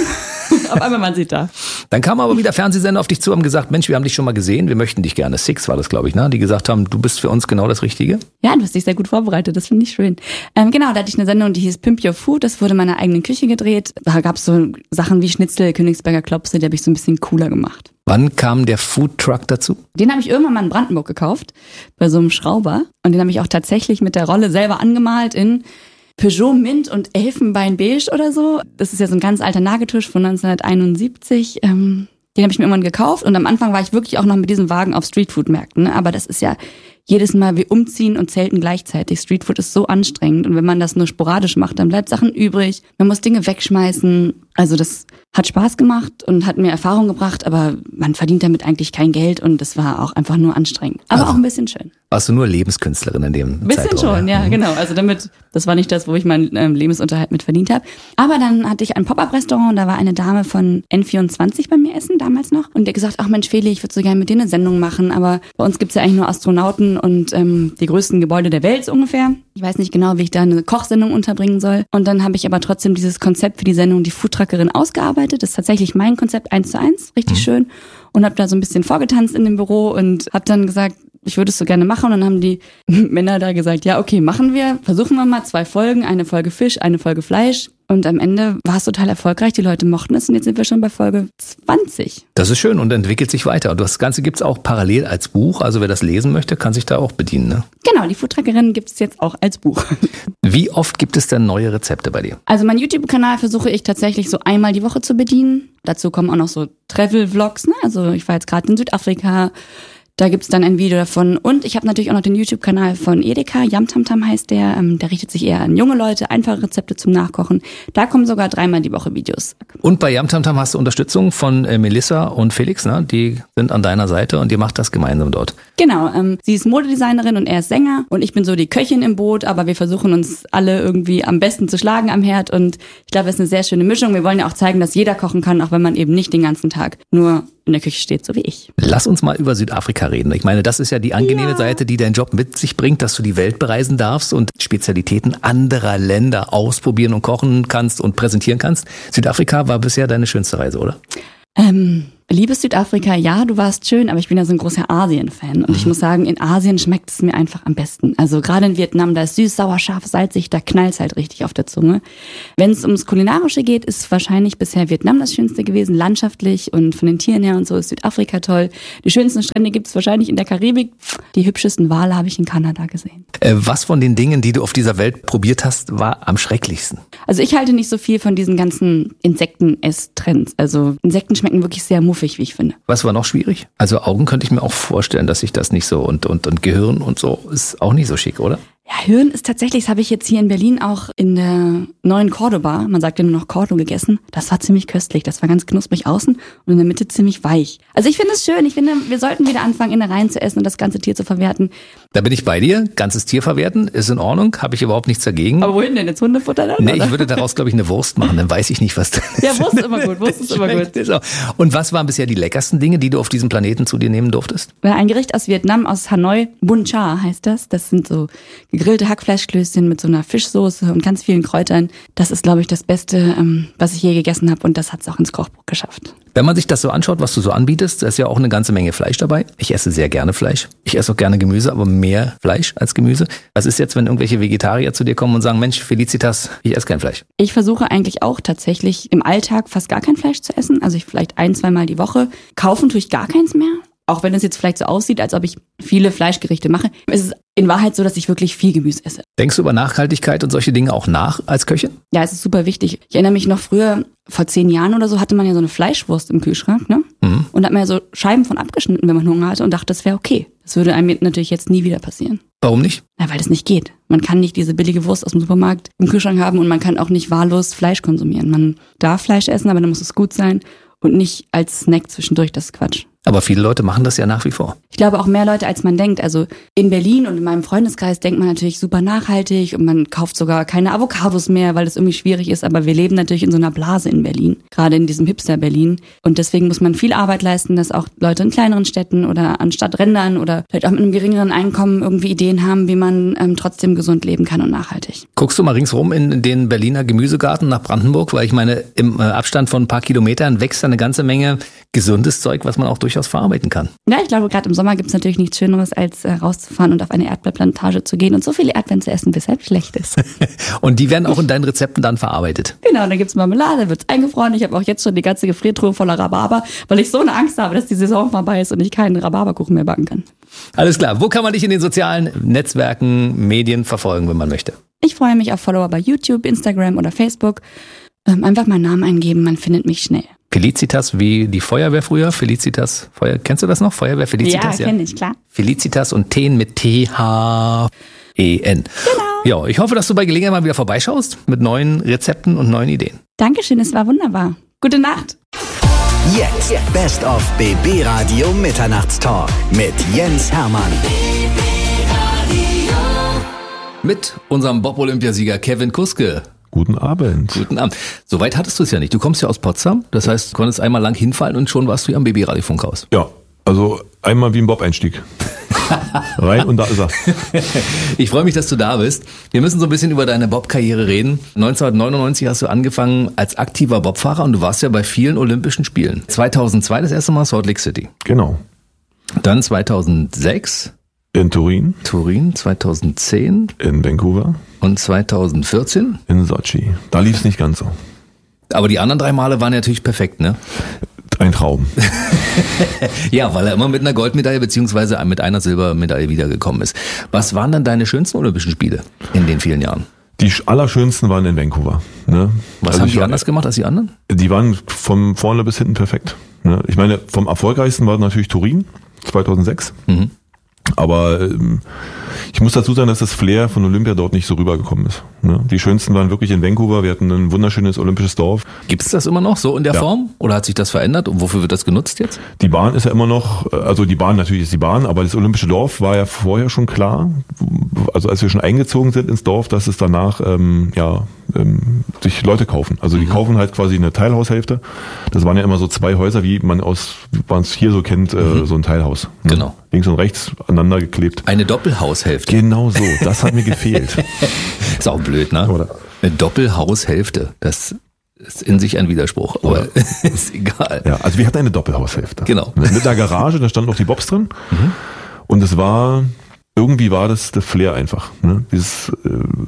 Auf einmal man sieht da. Dann kamen aber wieder Fernsehsender auf dich zu, haben gesagt, Mensch, wir haben dich schon mal gesehen, wir möchten dich gerne. Six war das, glaube ich, ne? Die gesagt haben, du bist für uns genau das Richtige. Ja, du hast dich sehr gut vorbereitet, das finde ich schön. Ähm, genau, da hatte ich eine Sendung, die hieß Pimp Your Food, das wurde in meiner eigenen Küche gedreht. Da gab es so Sachen wie Schnitzel, Königsberger Klopse, die habe ich so ein bisschen cooler gemacht. Wann kam der Foodtruck dazu? Den habe ich irgendwann mal in Brandenburg gekauft, bei so einem Schrauber. Und den habe ich auch tatsächlich mit der Rolle selber angemalt in Peugeot Mint und Elfenbein Beige oder so. Das ist ja so ein ganz alter Nageltusch von neunzehnhunderteinundsiebzig. Ähm, den habe ich mir irgendwann gekauft und am Anfang war ich wirklich auch noch mit diesem Wagen auf Streetfood-Märkten. Ne? Aber das ist ja jedes Mal wie umziehen und zelten gleichzeitig. Streetfood ist so anstrengend und wenn man das nur sporadisch macht, dann bleibt Sachen übrig. Man muss Dinge wegschmeißen. Also das hat Spaß gemacht und hat mir Erfahrung gebracht, aber man verdient damit eigentlich kein Geld und das war auch einfach nur anstrengend. Aber also, auch ein bisschen schön. Warst du nur Lebenskünstlerin in dem Ein bisschen Zeitraum, schon, ja, ja, genau. Also damit, das war nicht das, wo ich meinen ähm, Lebensunterhalt mit verdient habe. Aber dann hatte ich ein Pop-Up-Restaurant und da war eine Dame von N vierundzwanzig bei mir essen, damals noch. Und die hat gesagt, ach Mensch Feli, ich würde so gerne mit dir eine Sendung machen, aber bei uns gibt's ja eigentlich nur Astronauten und ähm, die größten Gebäude der Welt so ungefähr. Ich weiß nicht genau, wie ich da eine Kochsendung unterbringen soll. Und dann habe ich aber trotzdem dieses Konzept für die Sendung Die Foodtruckerin ausgearbeitet. Das ist tatsächlich mein Konzept eins zu eins, richtig mhm. schön. Und habe da so ein bisschen vorgetanzt in dem Büro und habe dann gesagt, ich würde es so gerne machen. Und dann haben die Männer da gesagt, ja, okay, machen wir. Versuchen wir mal zwei Folgen, eine Folge Fisch, eine Folge Fleisch. Und am Ende war es total erfolgreich. Die Leute mochten es und jetzt sind wir schon bei Folge zwanzig. Das ist schön und entwickelt sich weiter. Und das Ganze gibt's auch parallel als Buch. Also wer das lesen möchte, kann sich da auch bedienen, ne? Genau, die Foodtruckerin gibt es jetzt auch als Buch. Wie oft gibt es denn neue Rezepte bei dir? Also meinen YouTube-Kanal versuche ich tatsächlich so einmal die Woche zu bedienen. Dazu kommen auch noch so Travel-Vlogs, ne? Also ich war jetzt gerade in Südafrika. Da gibt's dann ein Video davon. Und ich habe natürlich auch noch den YouTube-Kanal von Edeka. Yamtamtam heißt der. Ähm, der richtet sich eher an junge Leute, einfache Rezepte zum Nachkochen. Da kommen sogar dreimal die Woche Videos. Und bei Yamtamtam hast du Unterstützung von äh, Melissa und Felix, ne? Die sind an deiner Seite und ihr macht das gemeinsam dort. Genau. Ähm, sie ist Modedesignerin und er ist Sänger. Und ich bin so die Köchin im Boot. Aber wir versuchen uns alle irgendwie am besten zu schlagen am Herd. Und ich glaube, es ist eine sehr schöne Mischung. Wir wollen ja auch zeigen, dass jeder kochen kann, auch wenn man eben nicht den ganzen Tag nur in der Küche steht, so wie ich. Lass uns mal über Südafrika reden. Ich meine, das ist ja die angenehme ja. Seite, die dein Job mit sich bringt, dass du die Welt bereisen darfst und Spezialitäten anderer Länder ausprobieren und kochen kannst und präsentieren kannst. Südafrika war bisher deine schönste Reise, oder? Ähm, liebes Südafrika, ja, du warst schön, aber ich bin ja so ein großer Asien-Fan und mhm. ich muss sagen, in Asien schmeckt es mir einfach am besten. Also gerade in Vietnam, da ist süß, sauer, scharf, salzig, da knallt es halt richtig auf der Zunge. Wenn es ums Kulinarische geht, ist wahrscheinlich bisher Vietnam das Schönste gewesen, landschaftlich und von den Tieren her und so ist Südafrika toll. Die schönsten Strände gibt es wahrscheinlich in der Karibik, die hübschesten Wale habe ich in Kanada gesehen. Äh, was von den Dingen, die du auf dieser Welt probiert hast, war am schrecklichsten? Also ich halte nicht so viel von diesen ganzen Insekten-Ess-Trends. Also Insekten schmecken wirklich sehr muffig, wie ich finde. Was war noch schwierig? Also Augen könnte ich mir auch vorstellen, dass ich das nicht so und, und, und Gehirn und so ist auch nicht so schick, oder? Ja, Hirn ist tatsächlich, das habe ich jetzt hier in Berlin auch in der neuen Cordoba, man sagt ja nur noch Cordo, gegessen. Das war ziemlich köstlich, das war ganz knusprig außen und in der Mitte ziemlich weich. Also ich finde es schön, ich finde, wir sollten wieder anfangen, Innereien zu essen und das ganze Tier zu verwerten. Da bin ich bei dir, ganzes Tier verwerten, ist in Ordnung, habe ich überhaupt nichts dagegen. Aber wohin denn, jetzt Hundefutter dann? Nee, ich würde daraus, glaube ich, eine Wurst machen, dann weiß ich nicht, was das ist. Ja, Wurst ist immer gut, Wurst ist immer gut. Und was waren bisher die leckersten Dinge, die du auf diesem Planeten zu dir nehmen durftest? Ein Gericht aus Vietnam, aus Hanoi, Bun Cha heißt das. Das sind so gegrillte Hackfleischklößchen mit so einer Fischsoße und ganz vielen Kräutern. Das ist, glaube ich, das Beste, was ich je gegessen habe und das hat es auch ins Kochbuch geschafft. Wenn man sich das so anschaut, was du so anbietest, da ist ja auch eine ganze Menge Fleisch dabei. Ich esse sehr gerne Fleisch. Ich esse auch gerne Gemüse, aber mehr Fleisch als Gemüse. Was ist jetzt, wenn irgendwelche Vegetarier zu dir kommen und sagen, Mensch, Felicitas, ich esse kein Fleisch? Ich versuche eigentlich auch tatsächlich im Alltag fast gar kein Fleisch zu essen. Also ich vielleicht ein, zweimal die Woche. Kaufen tue ich gar keins mehr. Auch wenn es jetzt vielleicht so aussieht, als ob ich viele Fleischgerichte mache, ist es in Wahrheit so, dass ich wirklich viel Gemüse esse. Denkst du über Nachhaltigkeit und solche Dinge auch nach als Köchin? Ja, es ist super wichtig. Ich erinnere mich noch früher, vor zehn Jahren oder so, hatte man ja so eine Fleischwurst im Kühlschrank, ne? Mhm. Und hat man ja so Scheiben von abgeschnitten, wenn man Hunger hatte und dachte, das wäre okay. Das würde einem natürlich jetzt nie wieder passieren. Warum nicht? Na, weil das nicht geht. Man kann nicht diese billige Wurst aus dem Supermarkt im Kühlschrank haben und man kann auch nicht wahllos Fleisch konsumieren. Man darf Fleisch essen, aber dann muss es gut sein und nicht als Snack zwischendurch, das ist Quatsch. Aber viele Leute machen das ja nach wie vor. Ich glaube auch mehr Leute, als man denkt. Also in Berlin und in meinem Freundeskreis denkt man natürlich super nachhaltig und man kauft sogar keine Avocados mehr, weil das irgendwie schwierig ist. Aber wir leben natürlich in so einer Blase in Berlin, gerade in diesem Hipster-Berlin. Und deswegen muss man viel Arbeit leisten, dass auch Leute in kleineren Städten oder an Stadträndern oder vielleicht auch mit einem geringeren Einkommen irgendwie Ideen haben, wie man ähm, trotzdem gesund leben kann und nachhaltig. Guckst du mal ringsrum in den Berliner Gemüsegarten nach Brandenburg? Weil ich meine, im Abstand von ein paar Kilometern wächst da eine ganze Menge gesundes Zeug, was man auch durchaus verarbeiten kann. Ja, ich glaube, gerade im Sommer gibt es natürlich nichts Schöneres, als äh, rauszufahren und auf eine Erdbeerplantage zu gehen und so viele Erdbeeren zu essen, bis es schlecht ist. Und die werden auch in deinen Rezepten dann verarbeitet? Genau, dann gibt's Marmelade, wird's eingefroren. Ich habe auch jetzt schon die ganze Gefriertruhe voller Rhabarber, weil ich so eine Angst habe, dass die Saison vorbei ist und ich keinen Rhabarberkuchen mehr backen kann. Alles klar. Wo kann man dich in den sozialen Netzwerken, Medien verfolgen, wenn man möchte? Ich freue mich auf Follower bei YouTube, Instagram oder Facebook. Ähm, einfach meinen Namen eingeben, man findet mich schnell. Felicitas wie die Feuerwehr früher. Felicitas, Feuer, kennst du das noch? Feuerwehr Felicitas? Ja, kenne ich, klar. Felicitas und Teen mit T H E N. Genau. Ja, ich hoffe, dass du bei Gelegenheit mal wieder vorbeischaust mit neuen Rezepten und neuen Ideen. Dankeschön, es war wunderbar. Gute Nacht. Jetzt Best of B B Radio Mitternachtstalk mit Jens Hermann. Mit unserem Bob-Olympiasieger Kevin Kuske. Guten Abend. Guten Abend. Soweit hattest du es ja nicht. Du kommst ja aus Potsdam. Das heißt, du konntest einmal lang hinfallen und schon warst du ja am Baby-Radio-Funkhaus. Ja, also einmal wie ein Bob-Einstieg. Rein und da ist er. Ich freue mich, dass du da bist. Wir müssen so ein bisschen über deine Bob-Karriere reden. neunzehnhundertneunundneunzig hast du angefangen als aktiver Bobfahrer und du warst ja bei vielen Olympischen Spielen. zweitausendzwei das erste Mal Salt Lake City. Genau. Dann zweitausendsechs in Turin. Turin, zweitausendzehn in Vancouver. Und zweitausendvierzehn? In Sochi. Da lief es nicht ganz so. Aber die anderen drei Male waren natürlich perfekt, ne? Ein Traum. Ja, weil er immer mit einer Goldmedaille beziehungsweise mit einer Silbermedaille wiedergekommen ist. Was waren dann deine schönsten Olympischen Spiele in den vielen Jahren? Die allerschönsten waren in Vancouver. Ne? Was also haben die war, anders gemacht als die anderen? Die waren von vorne bis hinten perfekt. Ne? Ich meine, vom erfolgreichsten war natürlich Turin, zweitausendsechs. Mhm. Aber ähm, ich muss dazu sagen, dass das Flair von Olympia dort nicht so rübergekommen ist. Ne? Die schönsten waren wirklich in Vancouver. Wir hatten ein wunderschönes olympisches Dorf. Gibt es das immer noch so in der ja. Form? Oder hat sich das verändert? Und wofür wird das genutzt jetzt? Die Bahn ist ja immer noch, also die Bahn natürlich ist die Bahn, aber das olympische Dorf war ja vorher schon klar. Also als wir schon eingezogen sind ins Dorf, dass es danach ähm, ja ähm, sich Leute kaufen. Also die mhm. kaufen halt quasi eine Teilhaushälfte. Das waren ja immer so zwei Häuser, wie man aus, man es hier so kennt, mhm. äh, so ein Teilhaus. Ne? Genau. Links und rechts aneinander geklebt. Eine Doppelhaushälfte. Genau so, das hat mir gefehlt. Ist auch blöd, ne? Oder? Eine Doppelhaushälfte, das ist in sich ein Widerspruch, aber ist egal. Ja, also wir hatten eine Doppelhaushälfte. Genau. Mit der Garage, da standen auch die Bobs drin. Mhm. Und es war, irgendwie war das der Flair einfach. Ne? Dieses, äh,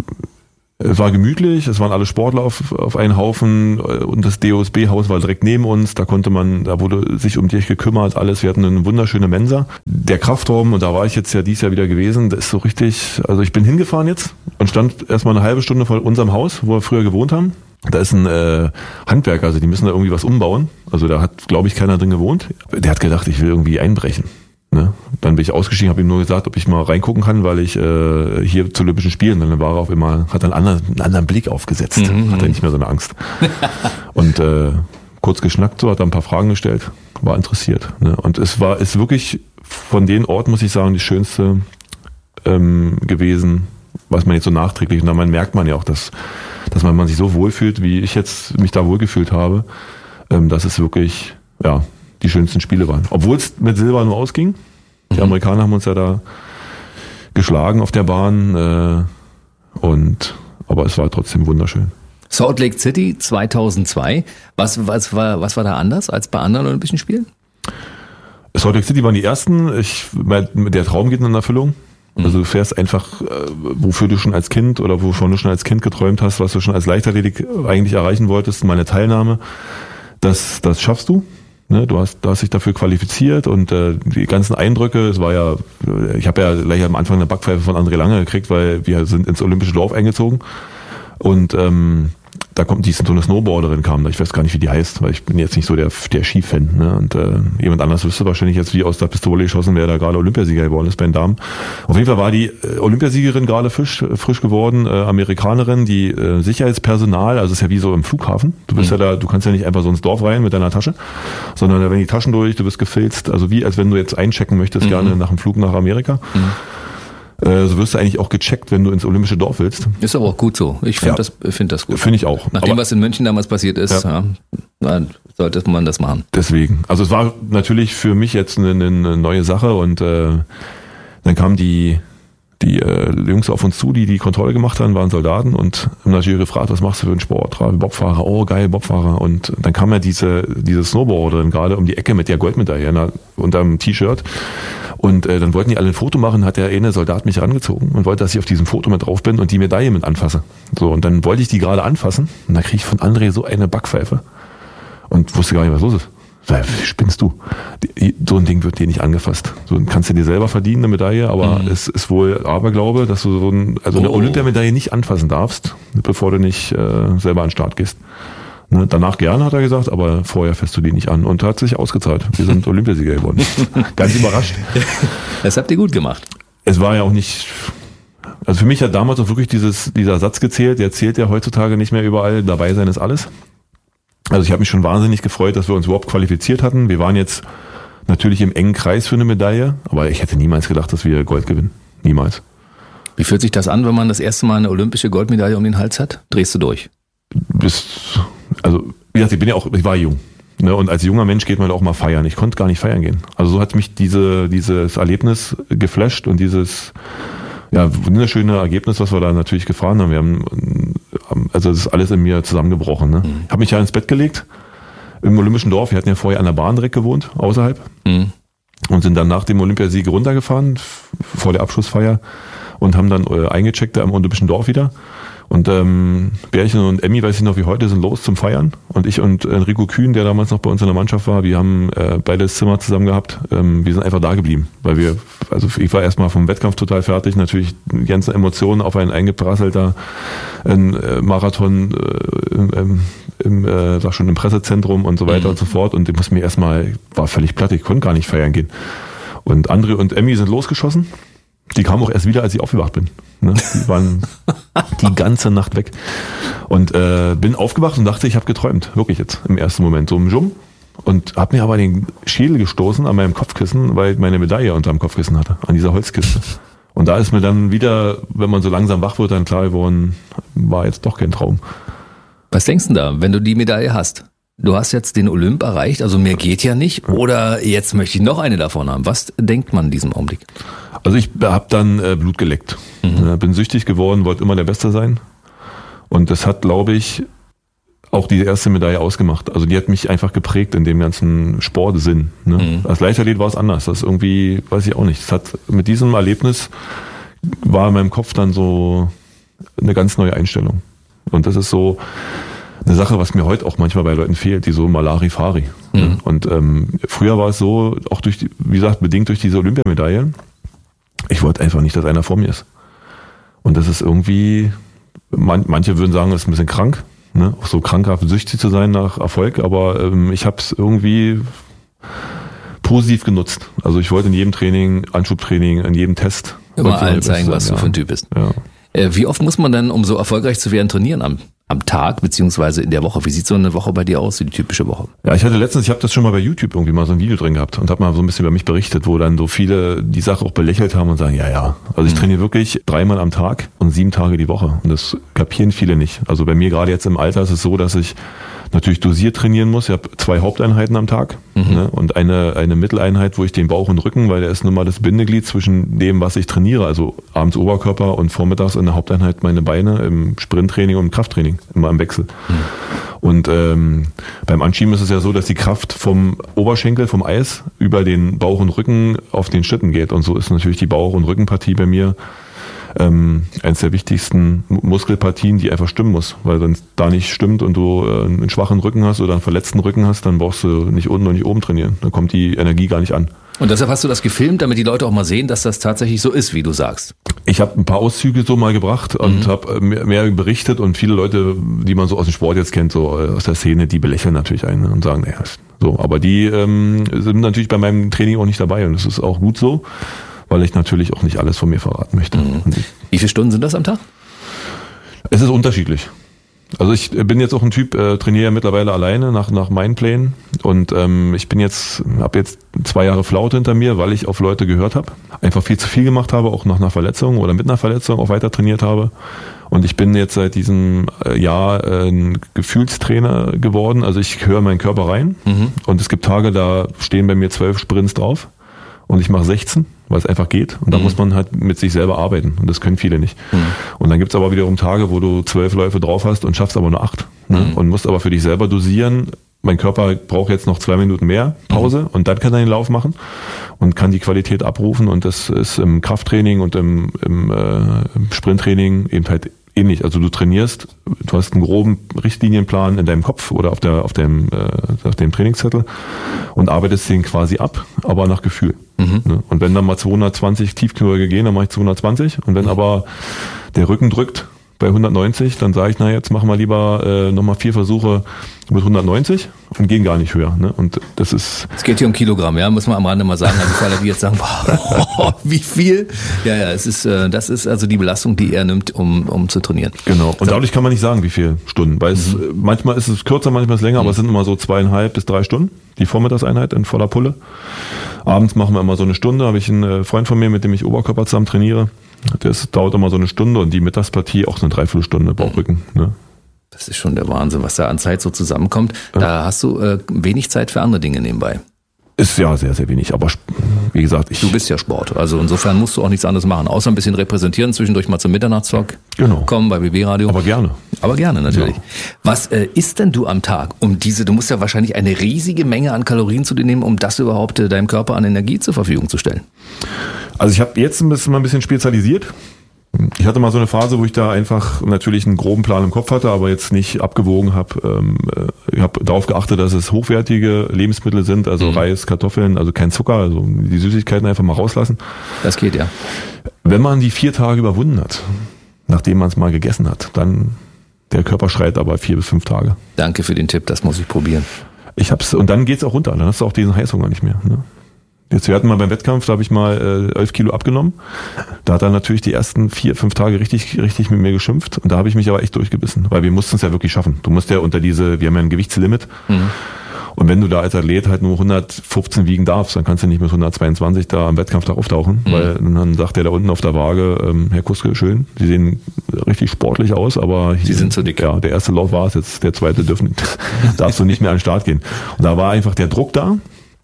es war gemütlich, es waren alle Sportler auf, auf einen Haufen und das D O S B-Haus war direkt neben uns. Da konnte man, da wurde sich um dich gekümmert, alles. Wir hatten eine wunderschöne Mensa. Der Kraftraum, und da war ich jetzt ja dieses Jahr wieder gewesen, das ist so richtig, also ich bin hingefahren jetzt und stand erstmal eine halbe Stunde vor unserem Haus, wo wir früher gewohnt haben. Da ist ein äh, Handwerker, also die müssen da irgendwie was umbauen. Also da hat, glaube ich, keiner drin gewohnt. Der hat gedacht, ich will irgendwie einbrechen. Ne? Dann bin ich ausgestiegen, habe ihm nur gesagt, ob ich mal reingucken kann, weil ich äh, hier zu Olympischen Spielen, dann war er auf immer, hat einen anderen, einen anderen Blick aufgesetzt, mhm. hat er nicht mehr so eine Angst. Und äh, kurz geschnackt, so hat er ein paar Fragen gestellt, war interessiert. Ne? Und es war, ist wirklich von den Orten, muss ich sagen, die schönste ähm, gewesen, was man jetzt so nachträglich, und dann merkt man ja auch, dass dass man, man sich so wohlfühlt, wie ich jetzt mich da wohlgefühlt habe, ähm, dass es wirklich, ja, die schönsten Spiele waren. Obwohl es mit Silber nur ausging. Die mhm. Amerikaner haben uns ja da geschlagen auf der Bahn, äh, und, aber es war trotzdem wunderschön. Salt Lake City zweitausendzwei. Was, was, war, was war da anders als bei anderen Olympischen Spielen? Salt Lake City waren die ersten. Ich, der Traum geht in Erfüllung. Also du fährst einfach, äh, wofür du schon als Kind oder wovon du schon als Kind geträumt hast, was du schon als Leichtathletik eigentlich erreichen wolltest, meine Teilnahme, das, das schaffst du. Ne? Du hast, du hast dich dafür qualifiziert und äh, die ganzen Eindrücke, es war ja, ich habe ja gleich am Anfang eine Backpfeife von André Lange gekriegt, weil wir sind ins Olympische Dorf eingezogen und ähm, da kommt die so eine Snowboarderin kam, ich weiß gar nicht, wie die heißt, weil ich bin jetzt nicht so der, der Skifan. Ne? Und äh, jemand anders wüsste wahrscheinlich jetzt, wie aus der Pistole geschossen, wer da gerade Olympiasieger geworden ist bei den Damen. Auf jeden Fall war die äh, Olympiasiegerin gerade frisch, frisch geworden, äh, Amerikanerin, die äh, Sicherheitspersonal, also ist ja wie so im Flughafen. Du bist mhm. ja da, du kannst ja nicht einfach so ins Dorf rein mit deiner Tasche, sondern da werden die Taschen durch, du bist gefilzt, also wie als wenn du jetzt einchecken möchtest, mhm. gerne nach dem Flug nach Amerika. Mhm. So wirst du eigentlich auch gecheckt, wenn du ins Olympische Dorf willst. Ist aber auch gut so. Ich finde ja. das, find das gut. Finde ich auch. Nach dem, aber was in München damals passiert ist, ja. Ja, sollte man das machen. Deswegen. Also es war natürlich für mich jetzt eine, eine neue Sache und äh, dann kamen die, die äh, Jungs auf uns zu, die die Kontrolle gemacht haben, waren Soldaten und haben natürlich gefragt, was machst du für einen Sport? Bobfahrer, oh geil, Bobfahrer. Und dann kam ja diese, diese Snowboarderin gerade um die Ecke mit der Goldmedaille unter dem T-Shirt. Und äh, dann wollten die alle ein Foto machen, hat der eine Soldat mich herangezogen und wollte, dass ich auf diesem Foto mit drauf bin und die Medaille mit anfasse. So, und dann wollte ich die gerade anfassen und da kriege ich von André so eine Backpfeife und wusste gar nicht, was los ist. Wie spinnst du? Die, so ein Ding wird dir nicht angefasst. So kannst du dir selber verdienen, eine Medaille, aber mhm. es ist wohl Aberglaube, dass du so ein, also eine oh. Olympiamedaille nicht anfassen darfst, bevor du nicht äh, selber an den Start gehst. Ne, danach gerne, hat er gesagt, aber vorher fährst du die nicht an. Und hat sich ausgezahlt. Wir sind Olympiasieger geworden. Ganz überrascht. Das habt ihr gut gemacht. Es war ja auch nicht, also für mich hat damals auch wirklich dieses, dieser Satz gezählt, der zählt ja heutzutage nicht mehr überall, dabei sein ist alles. Also ich habe mich schon wahnsinnig gefreut, dass wir uns überhaupt qualifiziert hatten. Wir waren jetzt natürlich im engen Kreis für eine Medaille, aber ich hätte niemals gedacht, dass wir Gold gewinnen. Niemals. Wie fühlt sich das an, wenn man das erste Mal eine olympische Goldmedaille um den Hals hat? Drehst du durch? Bis, also wie gesagt, ich bin ja auch, ich war jung. Ne, und als junger Mensch geht man auch mal feiern. Ich konnte gar nicht feiern gehen. Also so hat mich diese, dieses Erlebnis geflasht und dieses ja, wunderschöne Ergebnis, was wir da natürlich gefahren haben. Wir haben, also das ist alles in mir zusammengebrochen. Ne? Mhm. Ich habe mich ja ins Bett gelegt im Olympischen Dorf. Wir hatten ja vorher an der Bahn direkt gewohnt, außerhalb. Mhm. Und sind dann nach dem Olympiasieg runtergefahren, vor der Abschlussfeier, und haben dann äh, eingecheckt da im Olympischen Dorf wieder. Und ähm, Bärchen und Emmy, weiß ich noch wie heute, sind los zum Feiern. Und ich und Enrico Kühn, der damals noch bei uns in der Mannschaft war, wir haben äh, beide das Zimmer zusammen gehabt. Ähm, wir sind einfach da geblieben, weil wir, also ich war erstmal vom Wettkampf total fertig, natürlich die ganzen Emotionen auf einen eingeprasselt da, ein äh, Marathon äh, im, im äh, sag schon im Pressezentrum und so weiter mhm. und so fort. Und ich muss mir erstmal, war völlig platt, ich konnte gar nicht feiern gehen. Und André und Emmy sind losgeschossen. Die kamen auch erst wieder, als ich aufgewacht bin. Ne? Die waren die ganze Nacht weg. Und äh, bin aufgewacht und dachte, ich habe geträumt. Wirklich jetzt im ersten Moment. So im Jum. Und habe mir aber den Schädel gestoßen an meinem Kopfkissen, weil ich meine Medaille unter dem Kopfkissen hatte. An dieser Holzkiste. Und da ist mir dann wieder, wenn man so langsam wach wird, dann klar geworden, war jetzt doch kein Traum. Was denkst du da, wenn du die Medaille hast? Du hast jetzt den Olymp erreicht, also mehr geht ja nicht. Oder jetzt möchte ich noch eine davon haben. Was denkt man in diesem Augenblick? Also ich habe dann äh, Blut geleckt. Mhm. Bin süchtig geworden, wollte immer der Beste sein. Und das hat, glaube ich, auch die erste Medaille ausgemacht. Also die hat mich einfach geprägt in dem ganzen Sportsinn. Ne? Mhm. Als Leichtathlet war es anders. Das irgendwie, weiß ich auch nicht. Das hat, mit diesem Erlebnis war in meinem Kopf dann so eine ganz neue Einstellung. Und das ist so eine Sache, was mir heute auch manchmal bei Leuten fehlt, die so Malari-Fari. Mhm. Und ähm, früher war es so, auch durch, die, wie gesagt, bedingt durch diese Olympiamedaille, ich wollte einfach nicht, dass einer vor mir ist. Und das ist irgendwie, man, manche würden sagen, das ist ein bisschen krank, ne? Auch so krankhaft süchtig zu sein nach Erfolg, aber ähm, ich habe es irgendwie positiv genutzt. Also ich wollte in jedem Training, Anschubtraining, in jedem Test immer allen zeigen, was du für ein Typ bist. Ja. Wie oft muss man denn, um so erfolgreich zu werden, trainieren am, am Tag beziehungsweise in der Woche? Wie sieht so eine Woche bei dir aus, die typische Woche? Ja, ich hatte letztens, ich habe das schon mal bei YouTube irgendwie mal so ein Video drin gehabt und habe mal so ein bisschen über mich berichtet, wo dann so viele die Sache auch belächelt haben und sagen, ja, ja, also ich mhm. trainiere wirklich dreimal am Tag und sieben Tage die Woche und das kapieren viele nicht. Also bei mir gerade jetzt im Alter ist es so, dass ich natürlich dosiert trainieren muss. Ich habe zwei Haupteinheiten am Tag mhm. ne, und eine eine Mitteleinheit, wo ich den Bauch und Rücken, weil der ist nun mal das Bindeglied zwischen dem, was ich trainiere, also abends Oberkörper und vormittags in der Haupteinheit meine Beine im Sprinttraining und im Krafttraining, immer im Wechsel. Mhm. Und ähm, beim Anschieben ist es ja so, dass die Kraft vom Oberschenkel, vom Eis, über den Bauch und Rücken auf den Schlitten geht. Und so ist natürlich die Bauch- und Rückenpartie bei mir Ähm, eines der wichtigsten Muskelpartien, die einfach stimmen muss, weil wenn es da nicht stimmt und du äh, einen schwachen Rücken hast oder einen verletzten Rücken hast, dann brauchst du nicht unten und nicht oben trainieren. Dann kommt die Energie gar nicht an. Und deshalb hast du das gefilmt, damit die Leute auch mal sehen, dass das tatsächlich so ist, wie du sagst. Ich habe ein paar Auszüge so mal gebracht und mhm. habe mehr, mehr berichtet und viele Leute, die man so aus dem Sport jetzt kennt, so aus der Szene, die belächeln natürlich einen und sagen, naja, so, aber die ähm, sind natürlich bei meinem Training auch nicht dabei und das ist auch gut so, weil ich natürlich auch nicht alles von mir verraten möchte. Mhm. Wie viele Stunden sind das am Tag? Es ist unterschiedlich. Also ich bin jetzt auch ein Typ, äh, trainiere ja mittlerweile alleine nach nach meinen Plänen und ähm, ich bin jetzt, habe jetzt zwei Jahre Flaute hinter mir, weil ich auf Leute gehört habe, einfach viel zu viel gemacht habe, auch nach einer Verletzung oder mit einer Verletzung auch weiter trainiert habe. Und ich bin jetzt seit diesem Jahr ein Gefühlstrainer geworden. Also ich höre meinen Körper rein mhm. und es gibt Tage, da stehen bei mir zwölf Sprints drauf. Und ich mache sechzehn, weil es einfach geht. Und da mhm. muss man halt mit sich selber arbeiten. Und das können viele nicht. Mhm. Und dann gibt's aber wiederum Tage, wo du zwölf Läufe drauf hast und schaffst aber nur acht. Ne? Mhm. Und musst aber für dich selber dosieren. Mein Körper braucht jetzt noch zwei Minuten mehr Pause mhm. und dann kann er den Lauf machen und kann die Qualität abrufen. Und das ist im Krafttraining und im, im, äh, im Sprinttraining eben halt ähnlich. Also du trainierst, du hast einen groben Richtlinienplan in deinem Kopf oder auf der auf dem äh, auf dem Trainingszettel und arbeitest den quasi ab, aber nach Gefühl. Mhm. Ne? Und wenn dann mal zweihundertzwanzig Tiefknurrige gehen, dann mache ich zweihundertzwanzig. Und wenn aber der Rücken drückt bei hundertneunzig, dann sage ich, na jetzt machen wir lieber äh, nochmal vier Versuche mit hundertneunzig und gehen gar nicht höher. Ne? Und das ist... Es geht hier um Kilogramm, ja, muss man am Rande mal sagen. Also für alle, die jetzt sagen, boah, wie viel? Ja, ja, es ist, äh, das ist also die Belastung, die er nimmt, um, um zu trainieren. Genau. Und dadurch kann man nicht sagen, wie viele Stunden. Weil es, mhm. manchmal ist es kürzer, manchmal ist es länger, mhm. aber es sind immer so zweieinhalb bis drei Stunden, die Vormittagseinheit in voller Pulle. Abends machen wir immer so eine Stunde, habe ich einen Freund von mir, mit dem ich Oberkörper zusammen trainiere. Das dauert immer so eine Stunde und die Mittagspartie auch so eine Dreiviertelstunde Bauchrücken. Ne? Das ist schon der Wahnsinn, was da an Zeit so zusammenkommt. Ja. Da hast du äh, wenig Zeit für andere Dinge nebenbei. Ist ja sehr, sehr wenig, aber wie gesagt, ich... Du bist ja Sport, also insofern musst du auch nichts anderes machen, außer ein bisschen repräsentieren, zwischendurch mal zum Mitternachtstalk genau. kommen bei B B Radio. Aber gerne. Aber gerne, natürlich. Ja. Was äh, isst denn du am Tag, um diese, du musst ja wahrscheinlich eine riesige Menge an Kalorien zu dir nehmen, um das überhaupt äh, deinem Körper an Energie zur Verfügung zu stellen? Also ich habe jetzt ein bisschen, mal ein bisschen spezialisiert. Ich hatte mal so eine Phase, wo ich da einfach natürlich einen groben Plan im Kopf hatte, aber jetzt nicht abgewogen habe. Ich habe darauf geachtet, dass es hochwertige Lebensmittel sind, also mhm. Reis, Kartoffeln, also kein Zucker, also die Süßigkeiten einfach mal rauslassen. Das geht ja. Wenn man die vier Tage überwunden hat, nachdem man es mal gegessen hat, dann der Körper schreit aber vier bis fünf Tage. Danke für den Tipp, das muss ich probieren. Ich hab's, und dann geht's auch runter, dann hast du auch diesen Heißhunger nicht mehr. Ne? Jetzt, wir hatten mal beim Wettkampf, da habe ich mal äh, elf Kilo abgenommen. Da hat er natürlich die ersten vier, fünf Tage richtig, richtig mit mir geschimpft. Und da habe ich mich aber echt durchgebissen, weil wir mussten es ja wirklich schaffen. Du musst ja unter diese, wir haben ja ein Gewichtslimit. Mhm. Und wenn du da als Athlet halt nur hundertfünfzehn wiegen darfst, dann kannst du nicht mit hundertzweiundzwanzig da am Wettkampftag auftauchen, mhm. weil dann sagt der da unten auf der Waage, ähm, Herr Kuske, schön, Sie sehen richtig sportlich aus, aber hier, Sie sind zu dick. Ja, der erste Lauf war es, jetzt der zweite dürfen, darfst du nicht mehr an den Start gehen. Und da war einfach der Druck da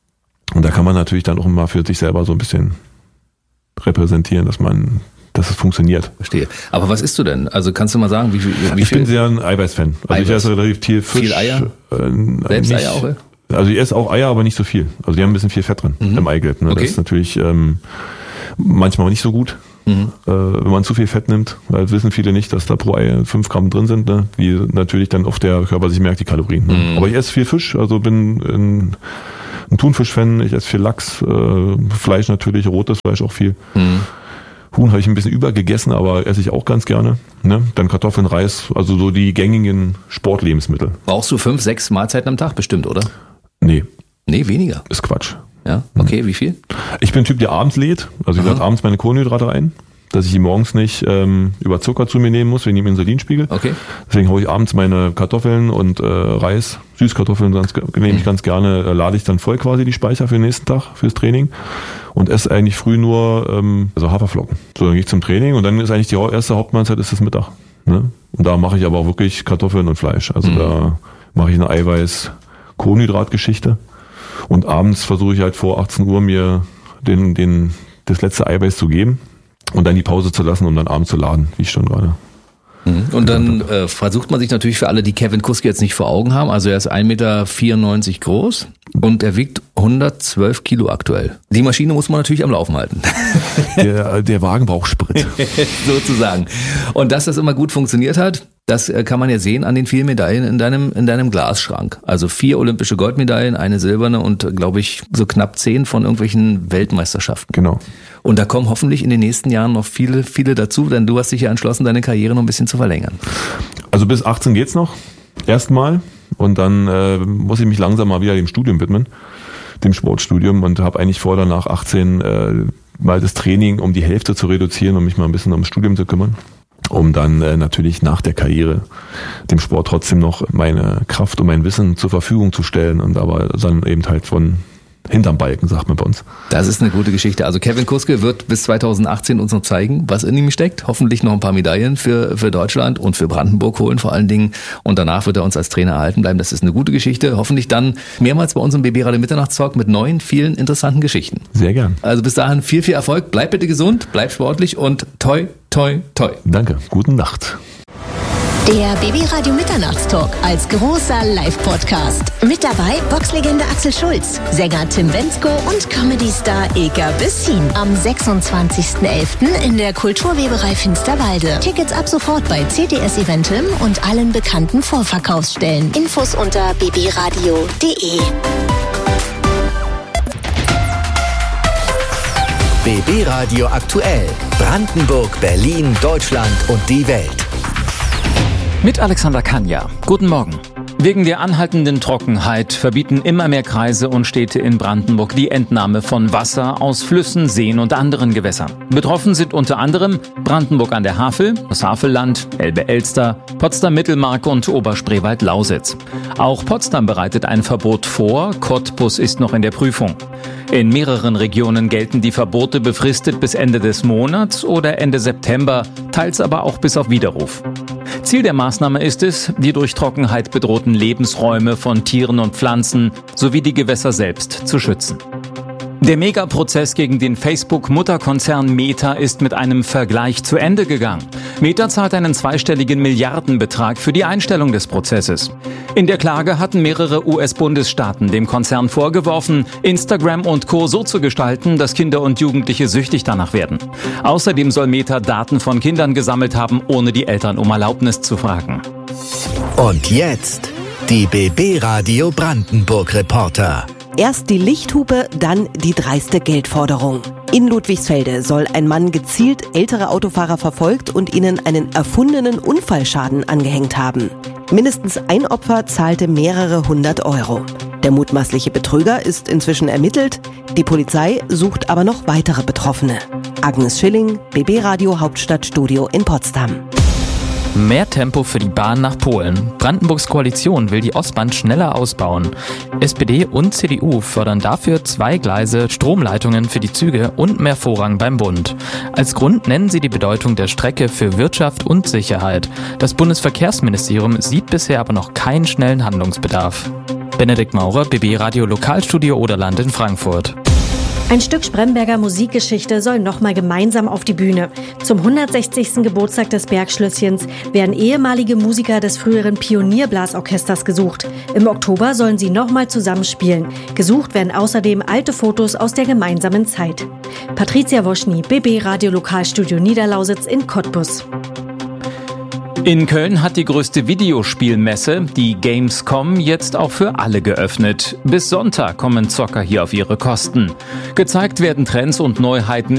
und da kann man natürlich dann auch mal für sich selber so ein bisschen repräsentieren, dass man dass es funktioniert. Verstehe. Aber was isst du denn? Also kannst du mal sagen, wie viel? Wie ich viel? bin sehr ein Eiweiß-Fan. Also Eiweiß. Ich esse relativ viel Fisch. Viel Eier? Äh, Selbst nicht, Eier auch? Ja? Also ich esse auch Eier, aber nicht so viel. Also die haben ein bisschen viel Fett drin mhm. im Eigelb. Ne? Okay. Das ist natürlich ähm, manchmal nicht so gut, mhm. äh, wenn man zu viel Fett nimmt. Weil das wissen viele nicht, dass da pro Ei fünf Gramm drin sind, ne? Wie natürlich dann auf der Körper sich merkt, die Kalorien. Ne? Mhm. Aber ich esse viel Fisch, also bin ein, ein Thunfisch-Fan. Ich esse viel Lachs, äh, Fleisch natürlich, rotes Fleisch auch viel. Mhm. Huhn habe ich ein bisschen übergegessen, aber esse ich auch ganz gerne. Ne? Dann Kartoffeln, Reis, also so die gängigen Sportlebensmittel. Brauchst du fünf, sechs Mahlzeiten am Tag bestimmt, oder? Nee. Nee, weniger. Ist Quatsch. Ja, okay, wie viel? Ich bin ein Typ, der abends lädt. Also ich lade abends meine Kohlenhydrate ein, dass ich die morgens nicht ähm, über Zucker zu mir nehmen muss, wegen dem Insulinspiegel. Okay. Deswegen haue ich abends meine Kartoffeln und äh, Reis, Süßkartoffeln ganz, nehme ich ganz gerne, äh, lade ich dann voll quasi die Speicher für den nächsten Tag, fürs Training. Und esse eigentlich früh nur ähm, also Haferflocken. So, dann gehe ich zum Training und dann ist eigentlich die erste Hauptmahlzeit ist das Mittag. Ne? Und da mache ich aber auch wirklich Kartoffeln und Fleisch. Also mhm. da mache ich eine Eiweiß-Kohlenhydratgeschichte. Und abends versuche ich halt vor achtzehn Uhr mir den, den, das letzte Eiweiß zu geben und dann die Pause zu lassen, um dann abends zu laden, wie ich schon gerade. Und dann äh, versucht man sich natürlich für alle, die Kevin Kuske jetzt nicht vor Augen haben, also er ist ein Meter vierundneunzig groß und er wiegt hundertzwölf Kilo aktuell. Die Maschine muss man natürlich am Laufen halten. Der, der Wagen braucht Sprit. Sozusagen. Und dass das immer gut funktioniert hat, das kann man ja sehen an den vielen Medaillen in deinem, in deinem Glasschrank. Also vier olympische Goldmedaillen, eine silberne und, glaube ich, so knapp zehn von irgendwelchen Weltmeisterschaften. Genau. Und da kommen hoffentlich in den nächsten Jahren noch viele, viele dazu, denn du hast dich ja entschlossen, deine Karriere noch ein bisschen zu verlängern. Also bis achtzehn geht's noch, erstmal. Und dann äh, muss ich mich langsam mal wieder dem Studium widmen, dem Sportstudium, und habe eigentlich vor, danach achtzehn äh, mal das Training um die Hälfte zu reduzieren, um mich mal ein bisschen ums Studium zu kümmern, um dann äh, natürlich nach der Karriere dem Sport trotzdem noch meine Kraft und mein Wissen zur Verfügung zu stellen, und aber dann eben halt von hinterm Balken, sagt man bei uns. Das ist eine gute Geschichte. Also Kevin Kuske wird bis zweitausendachtzehn uns noch zeigen, was in ihm steckt. Hoffentlich noch ein paar Medaillen für, für Deutschland und für Brandenburg holen vor allen Dingen. Und danach wird er uns als Trainer erhalten bleiben. Das ist eine gute Geschichte. Hoffentlich dann mehrmals bei uns im B B Radio Mitternachtstalk mit neuen, vielen interessanten Geschichten. Sehr gern. Also bis dahin viel, viel Erfolg. Bleib bitte gesund, bleib sportlich und toi, toi, toi. Danke. Gute Nacht. Der B B Radio Mitternachtstalk als großer Live-Podcast. Mit dabei Boxlegende Axel Schulz, Sänger Tim Bendzko und Comedy-Star Eka Bessin. Am sechsundzwanzigsten elften in der Kulturweberei Finsterwalde. Tickets ab sofort bei C T S Eventim und allen bekannten Vorverkaufsstellen. Infos unter b b radio punkt d e. B B Radio aktuell. Brandenburg, Berlin, Deutschland und die Welt. Mit Alexander Kanja. Guten Morgen. Wegen der anhaltenden Trockenheit verbieten immer mehr Kreise und Städte in Brandenburg die Entnahme von Wasser aus Flüssen, Seen und anderen Gewässern. Betroffen sind unter anderem Brandenburg an der Havel, das Havelland, Elbe-Elster, Potsdam-Mittelmark und Oberspreewald-Lausitz. Auch Potsdam bereitet ein Verbot vor, Cottbus ist noch in der Prüfung. In mehreren Regionen gelten die Verbote befristet bis Ende des Monats oder Ende September, teils aber auch bis auf Widerruf. Ziel der Maßnahme ist es, die durch Trockenheit bedrohten Lebensräume von Tieren und Pflanzen sowie die Gewässer selbst zu schützen. Der Megaprozess gegen den Facebook-Mutterkonzern Meta ist mit einem Vergleich zu Ende gegangen. Meta zahlt einen zweistelligen Milliardenbetrag für die Einstellung des Prozesses. In der Klage hatten mehrere U S-Bundesstaaten dem Konzern vorgeworfen, Instagram und Co. so zu gestalten, dass Kinder und Jugendliche süchtig danach werden. Außerdem soll Meta Daten von Kindern gesammelt haben, ohne die Eltern um Erlaubnis zu fragen. Und jetzt die B B Radio Brandenburg Reporter. Erst die Lichthupe, dann die dreiste Geldforderung. In Ludwigsfelde soll ein Mann gezielt ältere Autofahrer verfolgt und ihnen einen erfundenen Unfallschaden angehängt haben. Mindestens ein Opfer zahlte mehrere hundert Euro. Der mutmaßliche Betrüger ist inzwischen ermittelt. Die Polizei sucht aber noch weitere Betroffene. Agnes Schilling, B B Radio Hauptstadtstudio in Potsdam. Mehr Tempo für die Bahn nach Polen. Brandenburgs Koalition will die Ostbahn schneller ausbauen. S P D und C D U fördern dafür zwei Gleise, Stromleitungen für die Züge und mehr Vorrang beim Bund. Als Grund nennen sie die Bedeutung der Strecke für Wirtschaft und Sicherheit. Das Bundesverkehrsministerium sieht bisher aber noch keinen schnellen Handlungsbedarf. Benedikt Maurer, B B Radio Lokalstudio Oderland in Frankfurt. Ein Stück Spremberger Musikgeschichte soll nochmal gemeinsam auf die Bühne. Zum hundertsechzigsten Geburtstag des Bergschlösschens werden ehemalige Musiker des früheren Pionierblasorchesters gesucht. Im Oktober sollen sie nochmal zusammenspielen. Gesucht werden außerdem alte Fotos aus der gemeinsamen Zeit. Patricia Woschny, B B Radio Lokalstudio Niederlausitz in Cottbus. In Köln hat die größte Videospielmesse, die Gamescom, jetzt auch für alle geöffnet. Bis Sonntag kommen Zocker hier auf ihre Kosten. Gezeigt werden Trends und Neuheiten